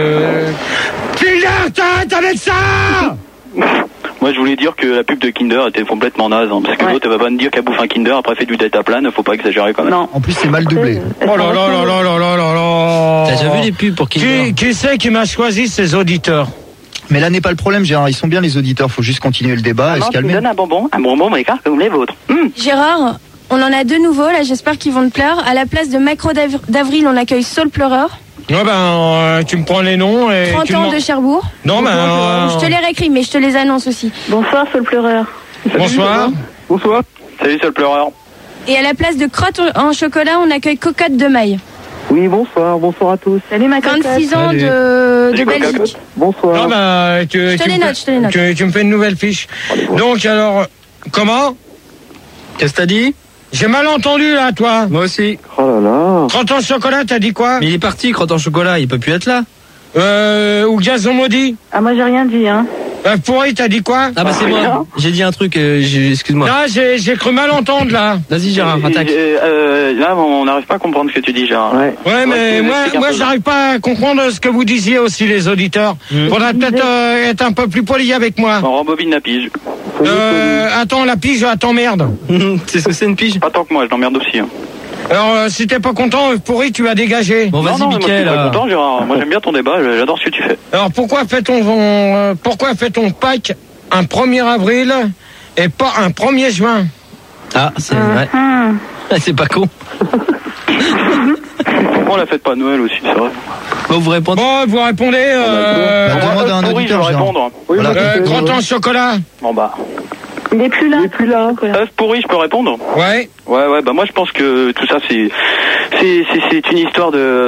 Kinder, t'arrêtes avec ça! Moi, je voulais dire que la pub de Kinder était complètement naze, hein, parce que l'autre, elle va pas me dire qu'elle bouffe un Kinder, après fait du deltaplane, faut pas exagérer quand même. Non. En plus, c'est mal doublé. Oh là là là là là là là là! T'as déjà vu les pubs pour Kinder? Qui c'est qui m'a choisi ces auditeurs? Mais là n'est pas le problème, Gérard, ils sont bien les auditeurs, faut juste continuer le débat et se Tu me calmer. donnes un bonbon, mais comme les vôtres. Gérard, on en a deux nouveaux, là, j'espère qu'ils vont te plaire. À la place de Macro d'Avril, on accueille Saul Pleureur. Ouais, ben, tu me prends les noms et 30 tu ans de Cherbourg. Non, ben, Je te les réécris, mais je te les annonce aussi. Bonsoir Saul Pleureur. bonsoir. Bonsoir. Salut, seul pleureur. Et à la place de crotte en chocolat, on accueille Cocotte de Maille. Oui, bonsoir à tous. Salut ma 26 ans Salut. de Belgique. Bonsoir. Non, ben, tu te les me note, je te les note. tu me fais une nouvelle fiche. Donc, alors, comment? Qu'est-ce que t'as dit? J'ai mal entendu, là, toi. Moi aussi. Oh là là. 30 ans de chocolat, t'as dit quoi? Mais il est parti, crotte en chocolat, il peut plus être là. Ou gazon maudit? Ah moi j'ai rien dit hein. Pourri, t'as dit quoi? Ah bah c'est moi. J'ai dit un truc, excuse-moi. Non, j'ai cru mal entendre, là. Vas-y, Gérard, attaque. Là, on n'arrive pas à comprendre ce que tu dis, Gérard. Ouais. Ouais, mais moi, j'arrive pas à comprendre ce que vous disiez aussi, les auditeurs. Faudrait peut-être être un peu plus poli avec moi. On rembobine la pige. Attends, la pige, attends, merde. C'est ce que c'est une pige? Pas tant que moi, je l'emmerde aussi. Hein. Alors, si t'es pas content, pourri, tu vas dégager. Bon, vas-y, non, moi, je suis Mickaël. pas content, Gérard. Moi, j'aime bien ton débat, j'adore ce que tu fais. Alors, pourquoi fait-on Pâques un 1er avril et pas un 1er juin? Ah, c'est vrai. C'est pas con. Pourquoi on la fête pas à Noël aussi, c'est vrai. Bon, vous répondez. Bon, vous répondez. demande à un pourri, je vais auditeur, Gérard. répondre. Oui, Voilà. Croûtons au chocolat. Bon bah. Il est plus là. Œuf pourri, je peux répondre? Ouais. Ouais, bah moi je pense que tout ça c'est une histoire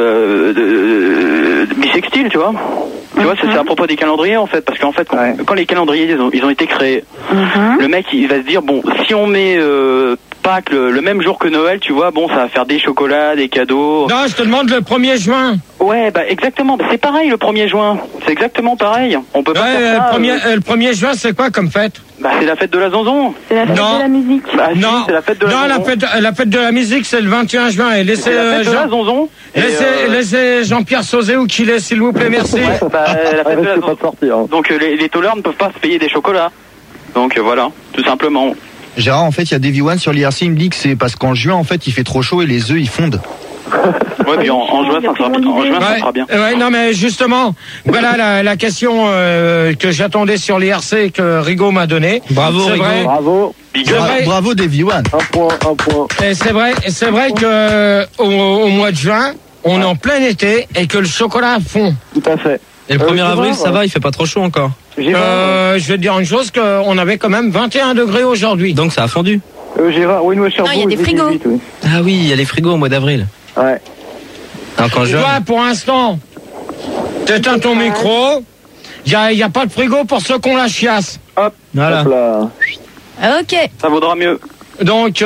de bisextile, tu vois. Tu vois, c'est à propos des calendriers en fait, parce qu'en fait quand les calendriers ils ont été créés, le mec il va se dire bon, si on met Pâques le même jour que Noël, tu vois, bon ça va faire des chocolats, des cadeaux. Non, je te demande le 1er juin. Ouais, bah exactement, bah, c'est pareil le 1er juin, c'est exactement pareil. On peut pas faire ça. Le 1er juin, c'est quoi comme fête? Bah c'est la fête de la zanzon. C'est la fête de la musique. Bah, si, Non, c'est la fête de la zanzon. la fête de la musique, c'est le 21 juin. Et laissez C'est la fête de la zanzon. laissez Jean-Pierre Sauzé où qu'il est, s'il vous plaît, merci. Ouais, bah, la fête de la zanzon. Donc les tôleurs ne peuvent pas se payer des chocolats. Donc voilà, tout simplement. Gérard, en fait, il y a Davy One sur l'IRC, il me dit que c'est parce qu'en juin, en fait, il fait trop chaud et les œufs, ils fondent. Ouais, puis en juin, ça sera bien. Ouais, non, mais justement, voilà la question que j'attendais sur l'IRC que Rigaud m'a donnée. Bravo, Rigaud. Bravo. Bravo, Davy One. Un point. Et c'est vrai que au mois de juin, on est en plein été et que le chocolat fond. Tout à fait. Et le 1er avril, ça va, il fait pas trop chaud encore. Je vais te dire une chose, qu'on avait quand même 21 degrés aujourd'hui. Donc ça a fondu. Gérard, oui, nous à Cherbourg. Non, il y a des frigos. 18, oui. Ah oui, il y a les frigos au mois d'avril. Ouais. Alors quand je... Toi, pour l'instant, t'éteins ton micro. Il y a pas de frigo pour ceux qu'on la chiasse. Hop. Voilà. Hop là. Ok. Ça vaudra mieux. Donc,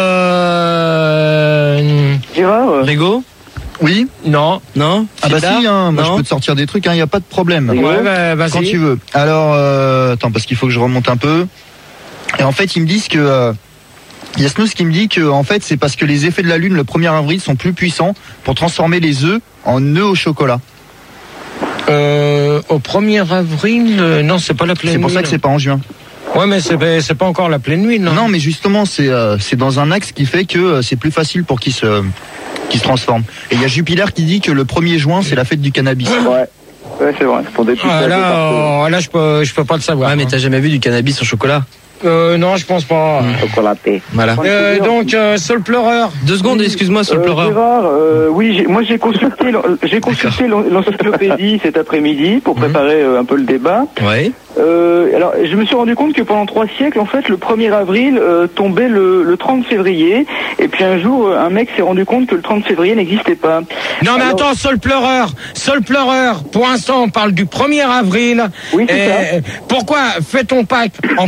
Gérard, Rigaud? Oui. non. Non? Ah bah Fidar si, moi Non. je peux te sortir des trucs, il n'y a pas de problème. Ouais, bah, vas-y. Quand tu veux. Alors, attends, parce qu'il faut que je remonte un peu. Et en fait, ils me disent que... Il y a Snooze qui me dit que en fait c'est parce que les effets de la lune le 1er avril sont plus puissants pour transformer les œufs en œufs au chocolat. Au 1er avril, non, c'est pas la pleine nuit. C'est pour ça que c'est pas en juin. Ouais, mais c'est pas encore la pleine nuit, non? Non, mais justement c'est dans un axe qui fait que c'est plus facile pour qu'il se transforme. Et il y a Jupiler qui dit que le 1er juin c'est la fête du cannabis. ouais, c'est vrai. Pour des petites Ah, fêtes là, je peux pas le savoir. Ouais, mais t'as jamais vu du cannabis au chocolat? Non, je pense pas. chocolaté. Voilà. Donc, Seul pleureur. 2 secondes, excuse-moi, sur le pleureur. Gérard, oui, moi j'ai consulté l'encyclopédie cet après-midi pour préparer un peu le débat. Ouais. Alors, je me suis rendu compte que pendant 3 siècles, en fait, le 1er avril tombait le 30 février. Et puis un jour, un mec s'est rendu compte que le 30 février n'existait pas. Non, mais attends, Seul pleureur. Pour l'instant, on parle du 1er avril. Oui, c'est ça. Pourquoi fait-on Pâques un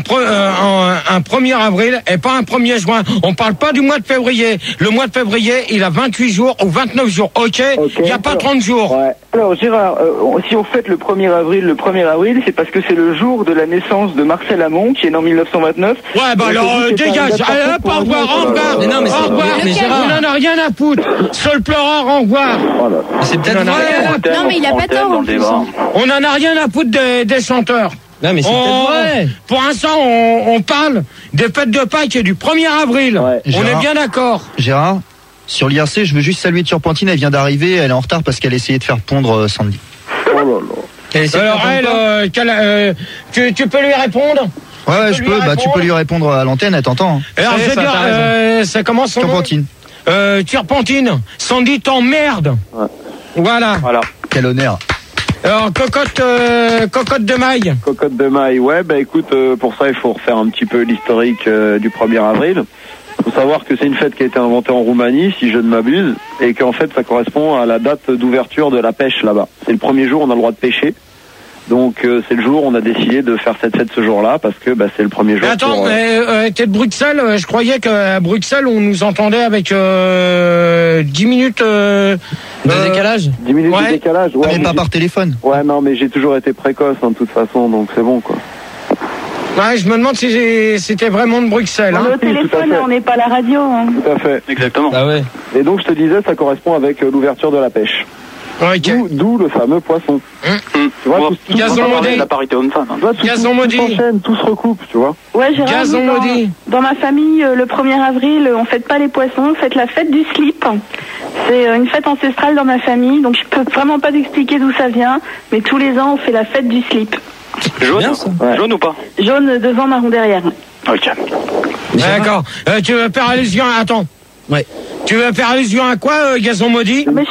1er avril et pas un 1er juin? On parle pas du mois de février. Le mois de février, il a 28 jours ou 29 jours. Ok. Il n'y a pas 30 jours. Ouais. Alors, Gérard, si on fête le 1er avril, c'est parce que c'est le jour de la naissance de Marcel Amont, qui est né en 1909. Ouais, bah alors, dégage. Allez, hop, au revoir. Mais non, mais c'est- au revoir. mais Gérard- On en a rien à foutre. Seul pleureur, au revoir. C'est peut-être Non, non, vrai. Non, mais il a pas tort, en plus. On en a rien à foutre des chanteurs. Non, mais c'est peut-être vrai. Pour l'instant, on parle des fêtes de Pâques et du 1er avril. Ouais. On Gérard. est bien d'accord. Gérard, sur l'IRC, je veux juste saluer Turpentine, elle vient d'arriver, elle est en retard parce qu'elle essayait de faire pondre Sandy. Oh là là. Alors, elle, tu peux lui répondre? Ouais, Tu je peux peux, lui bah tu peux lui répondre à l'antenne, elle t'entend. Alors, je veux dire, ça commence son nom? Turpentine. Turpentine. Sandy t'emmerde. Ouais. Voilà. Quel honneur. Alors, cocotte de maille. Cocotte de maille, ouais, bah écoute, pour ça il faut refaire un petit peu l'historique du 1er avril. Il faut savoir que c'est une fête qui a été inventée en Roumanie, si je ne m'abuse, et qu'en fait ça correspond à la date d'ouverture de la pêche là-bas. C'est le premier jour où on a le droit de pêcher. Donc c'est le jour où on a décidé de faire cette fête ce jour-là, parce que bah, c'est le premier jour. Mais attends, pour, t'es de Bruxelles, je croyais qu'à Bruxelles on nous entendait avec 10 minutes De décalage? 10 minutes ouais. de décalage. Ouais, mais pas par téléphone. Ouais, non, mais j'ai toujours été précoce de toute façon, donc c'est bon quoi. Ouais, je me demande si c'était vraiment de Bruxelles. On est Hein. au téléphone, fait. on n'est pas à la radio. Hein. Tout à fait. Exactement. Ah ouais. Et donc je te disais, ça correspond avec l'ouverture de la pêche. Ok. D'où le fameux poisson. Tu vois, tout Gazon modé. La parité homme-femme. Tu vois, Gazon tout maudit. s'enchaîne, tout se recoupe, tu vois. Ouais, Gérard, Gazon nous, maudit. dans ma famille, le 1er avril, on fête pas les poissons, on fête la fête du slip. C'est une fête ancestrale dans ma famille, donc je peux vraiment pas t'expliquer d'où ça vient, mais tous les ans, on fait la fête du slip. Jaune, bien, ça. Ouais. Jaune ou pas? Jaune devant, marron derrière. Ok. D'accord. Tu veux faire allusion? Attends. Ouais. Tu veux faire allusion à quoi, Gazon maudit? Mais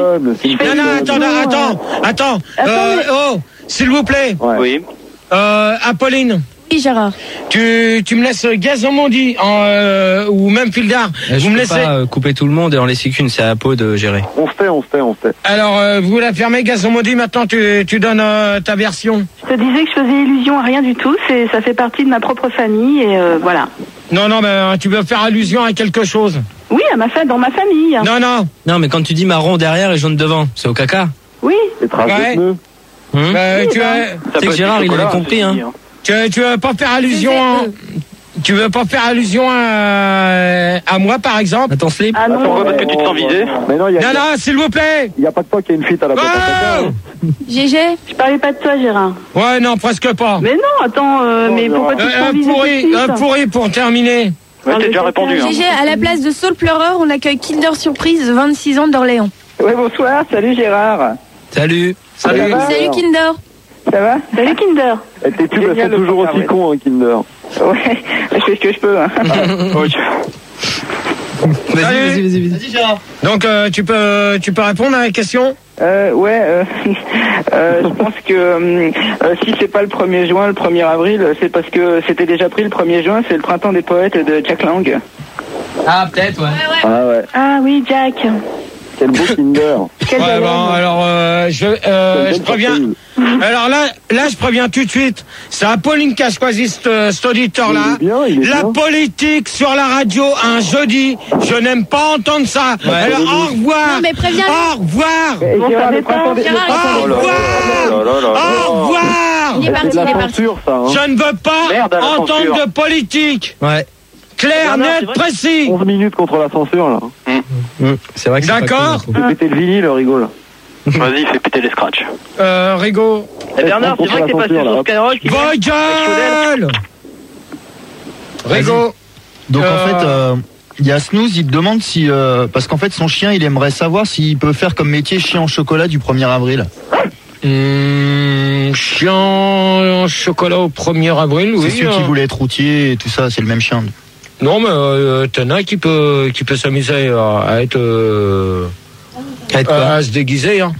attends. S'il vous plaît. Ouais. Oui. Apolline. Oui, Gérard. Tu me laisses Gazon maudit ou même Fildar. Vous me laissez pas couper tout le monde et en laisser qu'une, c'est à Apo de gérer. On se fait. Alors, vous la fermez, Gazon maudit. Maintenant, tu donnes ta version. Je te disais que je faisais illusion à rien du tout. Ça fait partie de ma propre famille et voilà. Non, mais tu veux faire allusion à quelque chose. Oui, dans ma famille. Non, mais quand tu dis marron derrière et jaune devant, c'est au caca. Oui. Les traces de pneus. Tu sais que Gérard, il avait compris, hein. Tu veux pas faire allusion Tu veux pas faire allusion à moi, par exemple? À ton slip? Ah non. Pourquoi? Parce que tu te sens visé? Mais non, s'il vous plaît. Il n'y a pas que toi qui a une fuite à la boîte à caca. GG. Je parlais pas de toi, Gérard. Ouais, non, presque pas. Mais non, attends, mais pourquoi tu te sens visé tout de suite? Pourri pour terminer. Ouais, t'as déjà répondu. Hein. GG, à la place de Saul Pleureur, on accueille Kinder Surprise, 26 ans d'Orléans. Ouais, bonsoir, salut Gérard. Salut. Salut Kinder. Ça va? Salut Kinder. Et tes pubs, elles sont toujours aussi cons, hein, Kinder. Ouais, je fais ce que je peux. Hein. Vas-y. Vas-y, Gérard. Donc, tu peux répondre à la question? Je pense que si c'est pas le 1er juin, le 1er avril, c'est parce que c'était déjà pris le 1er juin, c'est le printemps des poètes de Jack Lang. Ah, peut-être, ouais. Ah ouais. Ah oui, Jack. Quel beau Kinder. Ouais, bon, alors, je préviens. Alors là, je préviens tout de suite. C'est Apolline qui a choisi cet auditeur-là. Il est bien. La politique sur la radio un jeudi, je n'aime pas entendre ça. Ouais. Alors, au revoir. Non, mais préviens-le. Au revoir. Et Gérard, le printemps des Au revoir. Au revoir. Il est parti, C'est de la censure, ça. Hein. Je ne veux pas Merde à la entendre censure. de politique. Ouais. Clair, Non, c'est net, vrai. précis. 11 minutes contre la censure, là. C'est vrai que D'accord. c'est pas J'ai pété le vinyle, le rigole. Vas-y, fais péter les scratchs. Rigaud. Et Bernard, c'est vrai que t'es passé sur Skyrock. Vos gueules. Rigaud. Donc en fait, il y a Snooze, il te demande si parce qu'en fait son chien, il aimerait savoir s'il peut faire comme métier chien en chocolat du 1er avril. Chien en chocolat au 1er avril, oui. C'est celui qui voulait être routier et tout ça, c'est le même chien. Non, mais t'en as qui peut s'amuser à être à se déguiser. Hein.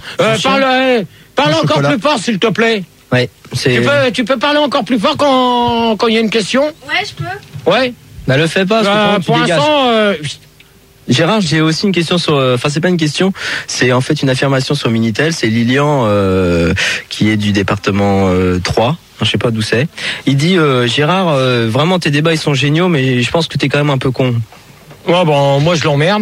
Parle encore chocolat. plus fort, s'il te plaît. Ouais, c'est. Tu peux parler encore plus fort quand il y a une question. Ouais, je peux. Ouais. Bah, le fais pas, parce que Pour tu dégages. l'instant, Gérard, j'ai aussi une question sur. Enfin, c'est pas une question, c'est en fait une affirmation sur Minitel. C'est Lilian qui est du département 3. Je sais pas d'où c'est. Il dit Gérard, vraiment tes débats ils sont géniaux, mais je pense que t'es quand même un peu con. ouais, bon, moi je l'emmerde.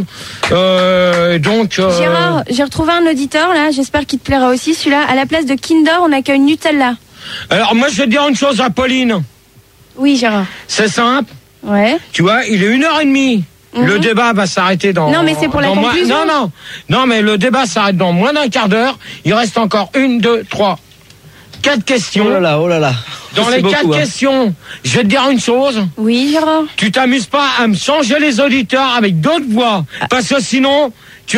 Donc. Gérard, j'ai retrouvé un auditeur là, j'espère qu'il te plaira aussi celui-là. À la place de Kinder, on accueille Nutella. Alors moi je vais te dire une chose à Pauline. Oui, Gérard. C'est simple. Ouais. Tu vois, il est 1h30. Le débat va s'arrêter dans. Non, mais c'est pour la conclusion. Non, mais le débat s'arrête dans moins d'un quart d'heure. Il reste encore 1, 2, 3, 4 questions. Oh là là. Dans les 4 questions, je vais te dire une chose. Oui, Gérard. Tu t'amuses pas à me changer les auditeurs avec d'autres voix. Parce que sinon, tu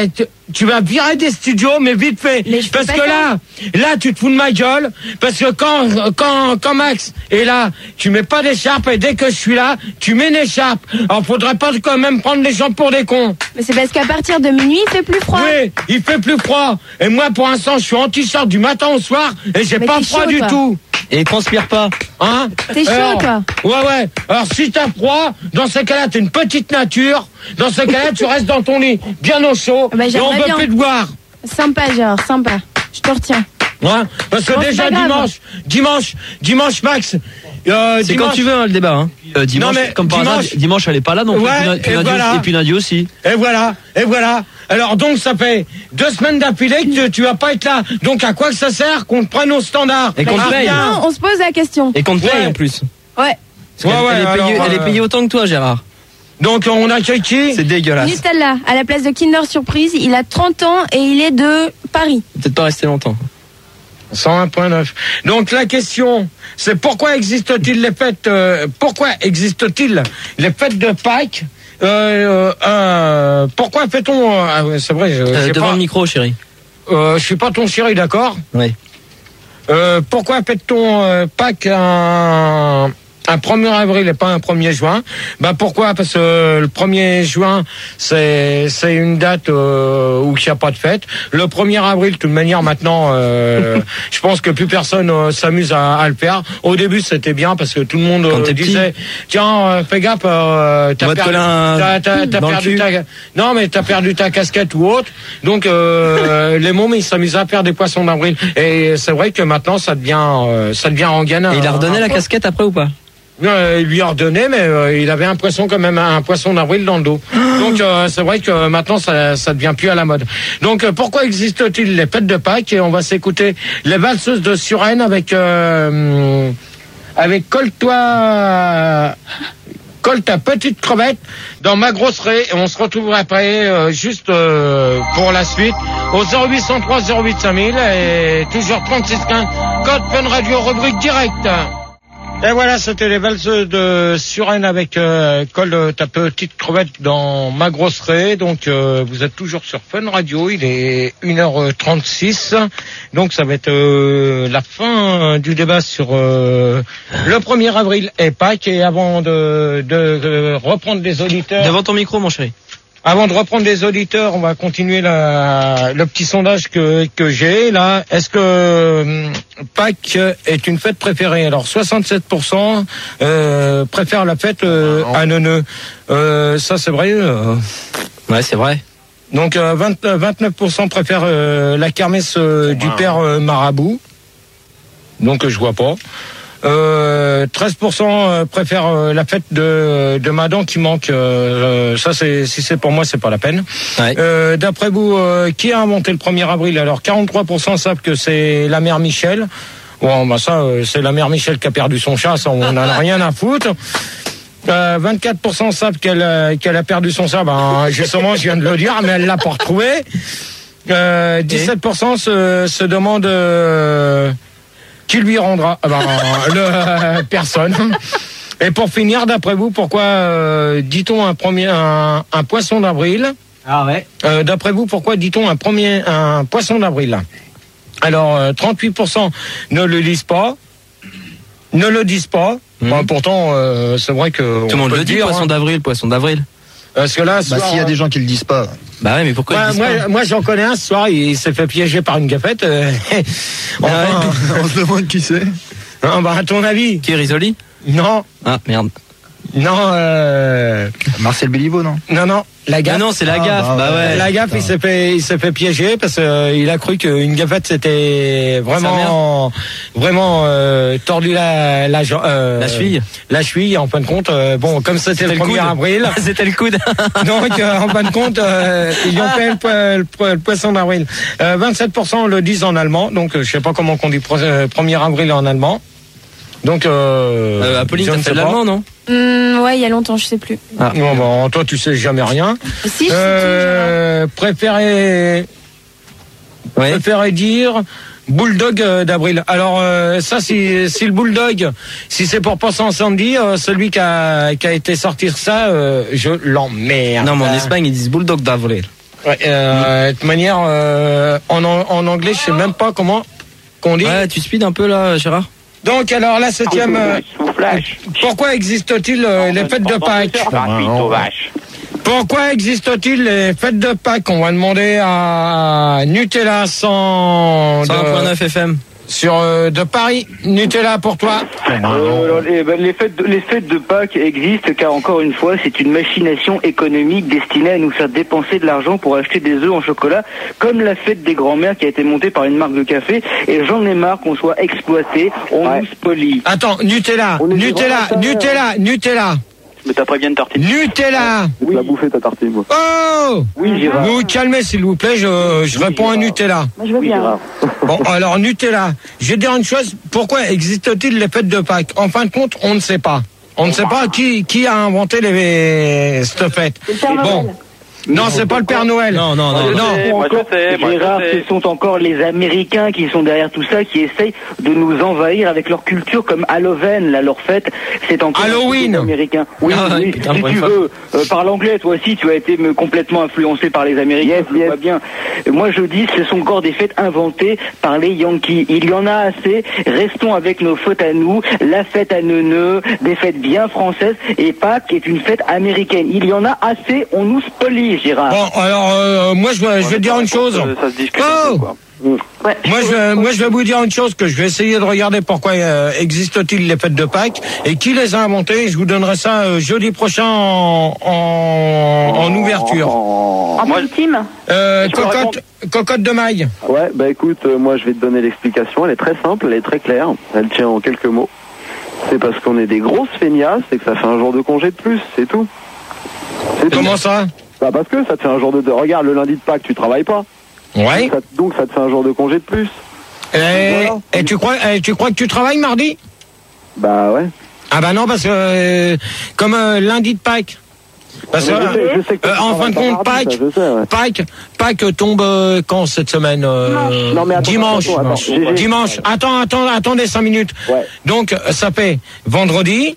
vas virer des studios, mais vite fait. Mais je peux Parce pas que là, tu te fous de ma gueule. Parce que quand Max est là, tu mets pas d'écharpe, et dès que je suis là, tu mets une écharpe. Alors faudrait pas quand même prendre les gens pour des cons. Mais c'est parce qu'à partir de minuit, il fait plus froid. Oui, il fait plus froid. Et moi, pour l'instant, je suis en t-shirt du matin au soir, et j'ai Mais pas t'es froid chaud, du toi. tout. Et il transpire pas. Hein? T'es chaud, Alors, toi. Ouais. Alors, si t'as froid, dans ce cas-là, t'es une petite nature. Dans ce cas-là, tu restes dans ton lit, bien au chaud. Bah, et on j'aimerais peut bien. plus te voir. Sympa, Gérard, sympa. Je te retiens. Ouais, parce que Bon, déjà, c'est pas grave. dimanche, Max. C'est quand tu veux hein, le débat. Hein. Dimanche, Non, mais comme par hasard, dimanche- dimanche elle est pas là non plus. Ouais, Puis et lundi- voilà. et puis lundi aussi. Et voilà. Alors donc ça fait 2 semaines d'affilée que tu vas pas être là. Donc à quoi que ça sert qu'on te prenne au standard? Et qu'on te paye. Non, on se pose la question. Et qu'on te paye Ouais. en plus. Ouais. Parce qu'elle- elle est payée autant que toi, Gérard. Donc on accueille qui? C'est dégueulasse. Nutella, à la place de Kinder Surprise, il a 30 ans et il est de Paris. Peut-être pas rester longtemps. 101.9. Donc la question, c'est pourquoi existe-t-il les fêtes de Pâques? Pourquoi fait-on c'est vrai, je sais Devant pas. le micro, chérie. Je suis pas ton chéri, d'accord? Oui. Pourquoi fête-t-on Pâques un un 1er avril et pas un 1er juin. Bah pourquoi? Parce que le 1er juin, c'est une date où il n'y a pas de fête. Le 1er avril, de toute manière, maintenant, je pense que plus personne s'amuse à le faire. Au début, c'était bien parce que tout le monde disait tiens, fais gaffe, t'as perdu ta casquette ou autre. Donc les mômes, ils s'amusent à faire des poissons d'avril. Et c'est vrai que maintenant, ça devient rengaine. Et il a redonné la casquette après ou pas? Il lui a redonné, mais il avait un poisson d'avril dans le dos. Donc c'est vrai que maintenant ça devient plus à la mode. Donc pourquoi existe-t-il les fêtes de Pâques? Et on va s'écouter les valseuses de Suresnes avec Colle ta petite crevette dans ma grosse raie. Et on se retrouve après juste pour la suite au 0803 08 5000 et toujours 3615 code Fun Radio rubrique directe. Et voilà, c'était les valseuses de Suresnes avec Colle ta petite crevette dans ma grosse raie. Donc vous êtes toujours sur Fun Radio, il est 1h36. Donc ça va être la fin du débat sur le 1er avril et Pâques. Et avant de reprendre les auditeurs... Devant ton micro, mon chéri. Avant de reprendre les auditeurs, on va continuer le petit sondage que j'ai là. Est-ce que Pâques est une fête préférée? Alors 67% préfèrent la fête à Neuneu. Ça c'est vrai. Ouais, c'est vrai. Donc 29% préfèrent la kermesse du père Marabout. Donc je vois pas. 13% préfèrent la fête de Madan qui manque. Ça, si c'est pour moi, c'est pas la peine. Ouais. D'après vous, qui a inventé le 1er avril? Alors 43% savent que c'est la mère Michel. Bon, bah ça, c'est la mère Michel qui a perdu son chat. Ça, on en a rien à foutre. 24% savent qu'elle a perdu son chat. Ben, justement, je viens de le dire, mais elle l'a pas retrouvé. 17% se demandent qui lui rendra personne. Et pour finir, d'après vous, pourquoi dit-on un poisson d'avril? Ah ouais. D'après vous, pourquoi dit-on un poisson d'avril? Alors 38% ne le disent pas. Bon, pourtant, c'est vrai que tout le monde le dit, poisson d'avril. Parce que là, s'il y a des gens qui le disent pas. Bah ouais, mais pourquoi ils disent pas? Moi, j'en connais un ce soir, il s'est fait piéger par une gafette. On se demande qui c'est. Non, bah, à ton avis. Qui est Risoli? Non. Ah, merde. Non, Marcel Béliveau, non? Non, la gaffe. Ah non, c'est la gaffe. Bah ouais. La gaffe, il s'est fait piéger parce que il a cru qu'une gafette c'était vraiment tordu la cheville. La cheville, en fin de compte, bon, comme c'était le 1er avril. C'était le coude. Donc, en fin de compte, ils ont fait le poisson d'avril. 27% le disent en allemand, donc je sais pas comment on dit 1er avril en allemand. Donc, Apolline, t'as fait de l'allemand, non? Ouais, il y a longtemps, je sais plus. Ah. Non, bon, toi, tu sais jamais rien. Si, je préférez dire bulldog d'avril. Alors, ça, si le bulldog, si c'est pour passer en samedi, celui qui a été sortir ça, je l'emmerde. Non, mais en Espagne, ils disent bulldog d'avril. Ouais, de toute manière, en anglais, je sais même pas comment qu'on dit. Ouais, tu speed un peu là, Gérard. Donc alors la 7e, pourquoi existe-t-il les fêtes de Pâques? Pourquoi existe-t-il les fêtes de Pâques? On va demander à Nutella 100.9 FM. Sur de Paris. Nutella pour toi. Les fêtes de Pâques existent car encore une fois c'est une machination économique destinée à nous faire dépenser de l'argent pour acheter des œufs en chocolat, comme la fête des grands-mères qui a été montée par une marque de café. Et j'en ai marre qu'on soit exploité, nous spolie. Attends, Nutella. Mais t'as pas bien de tartine. Nutella. Oui. La bouffer ta tartine, moi. Oh. Oui, Gérard. Vous calmez s'il vous plaît, je réponds à Nutella. Moi, je veux bien. Bon, alors Nutella, je vais dire une chose, pourquoi existe-t-il les fêtes de Pâques? En fin de compte, on ne sait pas. On ne sait pas qui a inventé cette fête. C'est le Père Noël. Non, c'est pas le Père Noël. Non. Gérard, ce sont encore les Américains qui sont derrière tout ça, qui essayent de nous envahir avec leur culture comme Halloween, là, leur fête, c'est encore Halloween américain. Oui, putain, si tu veux, parle anglais, toi aussi, tu as été complètement influencé par les Américains, je le vois bien. Moi, je dis, ce sont encore des fêtes inventées par les Yankees. Il y en a assez, restons avec nos fêtes à nous, la fête à Neuneu, des fêtes bien françaises, et Pâques est une fête américaine. Il y en a assez, on nous spolie, Gérard. Bon, alors, moi, je vais te dire une chose. Ça se discute quoi. Ouais. Moi, je vais vous dire une chose, que je vais essayer de regarder pourquoi existe-t-il les fêtes de Pâques et qui les a inventées. Je vous donnerai ça jeudi prochain en ouverture. En ultime Cocotte de maille. Ouais, bah écoute, moi je vais te donner l'explication. Elle est très simple, elle est très claire. Elle tient en quelques mots. C'est parce qu'on est des grosses feignasses et que ça fait un jour de congé de plus, c'est tout. Comment ça? Bah parce que ça te fait un jour de... Regarde, le lundi de Pâques, tu travailles pas. Ouais. Donc ça te fait un jour de congé de plus. Et tu crois que tu travailles mardi? Bah ouais. Ah bah non, parce que comme lundi de Pâques. Parce que en fin de compte, Pâques tombe quand cette semaine? Non, mais attends, Dimanche. Attendez 5 minutes. Ouais. Donc ça fait vendredi,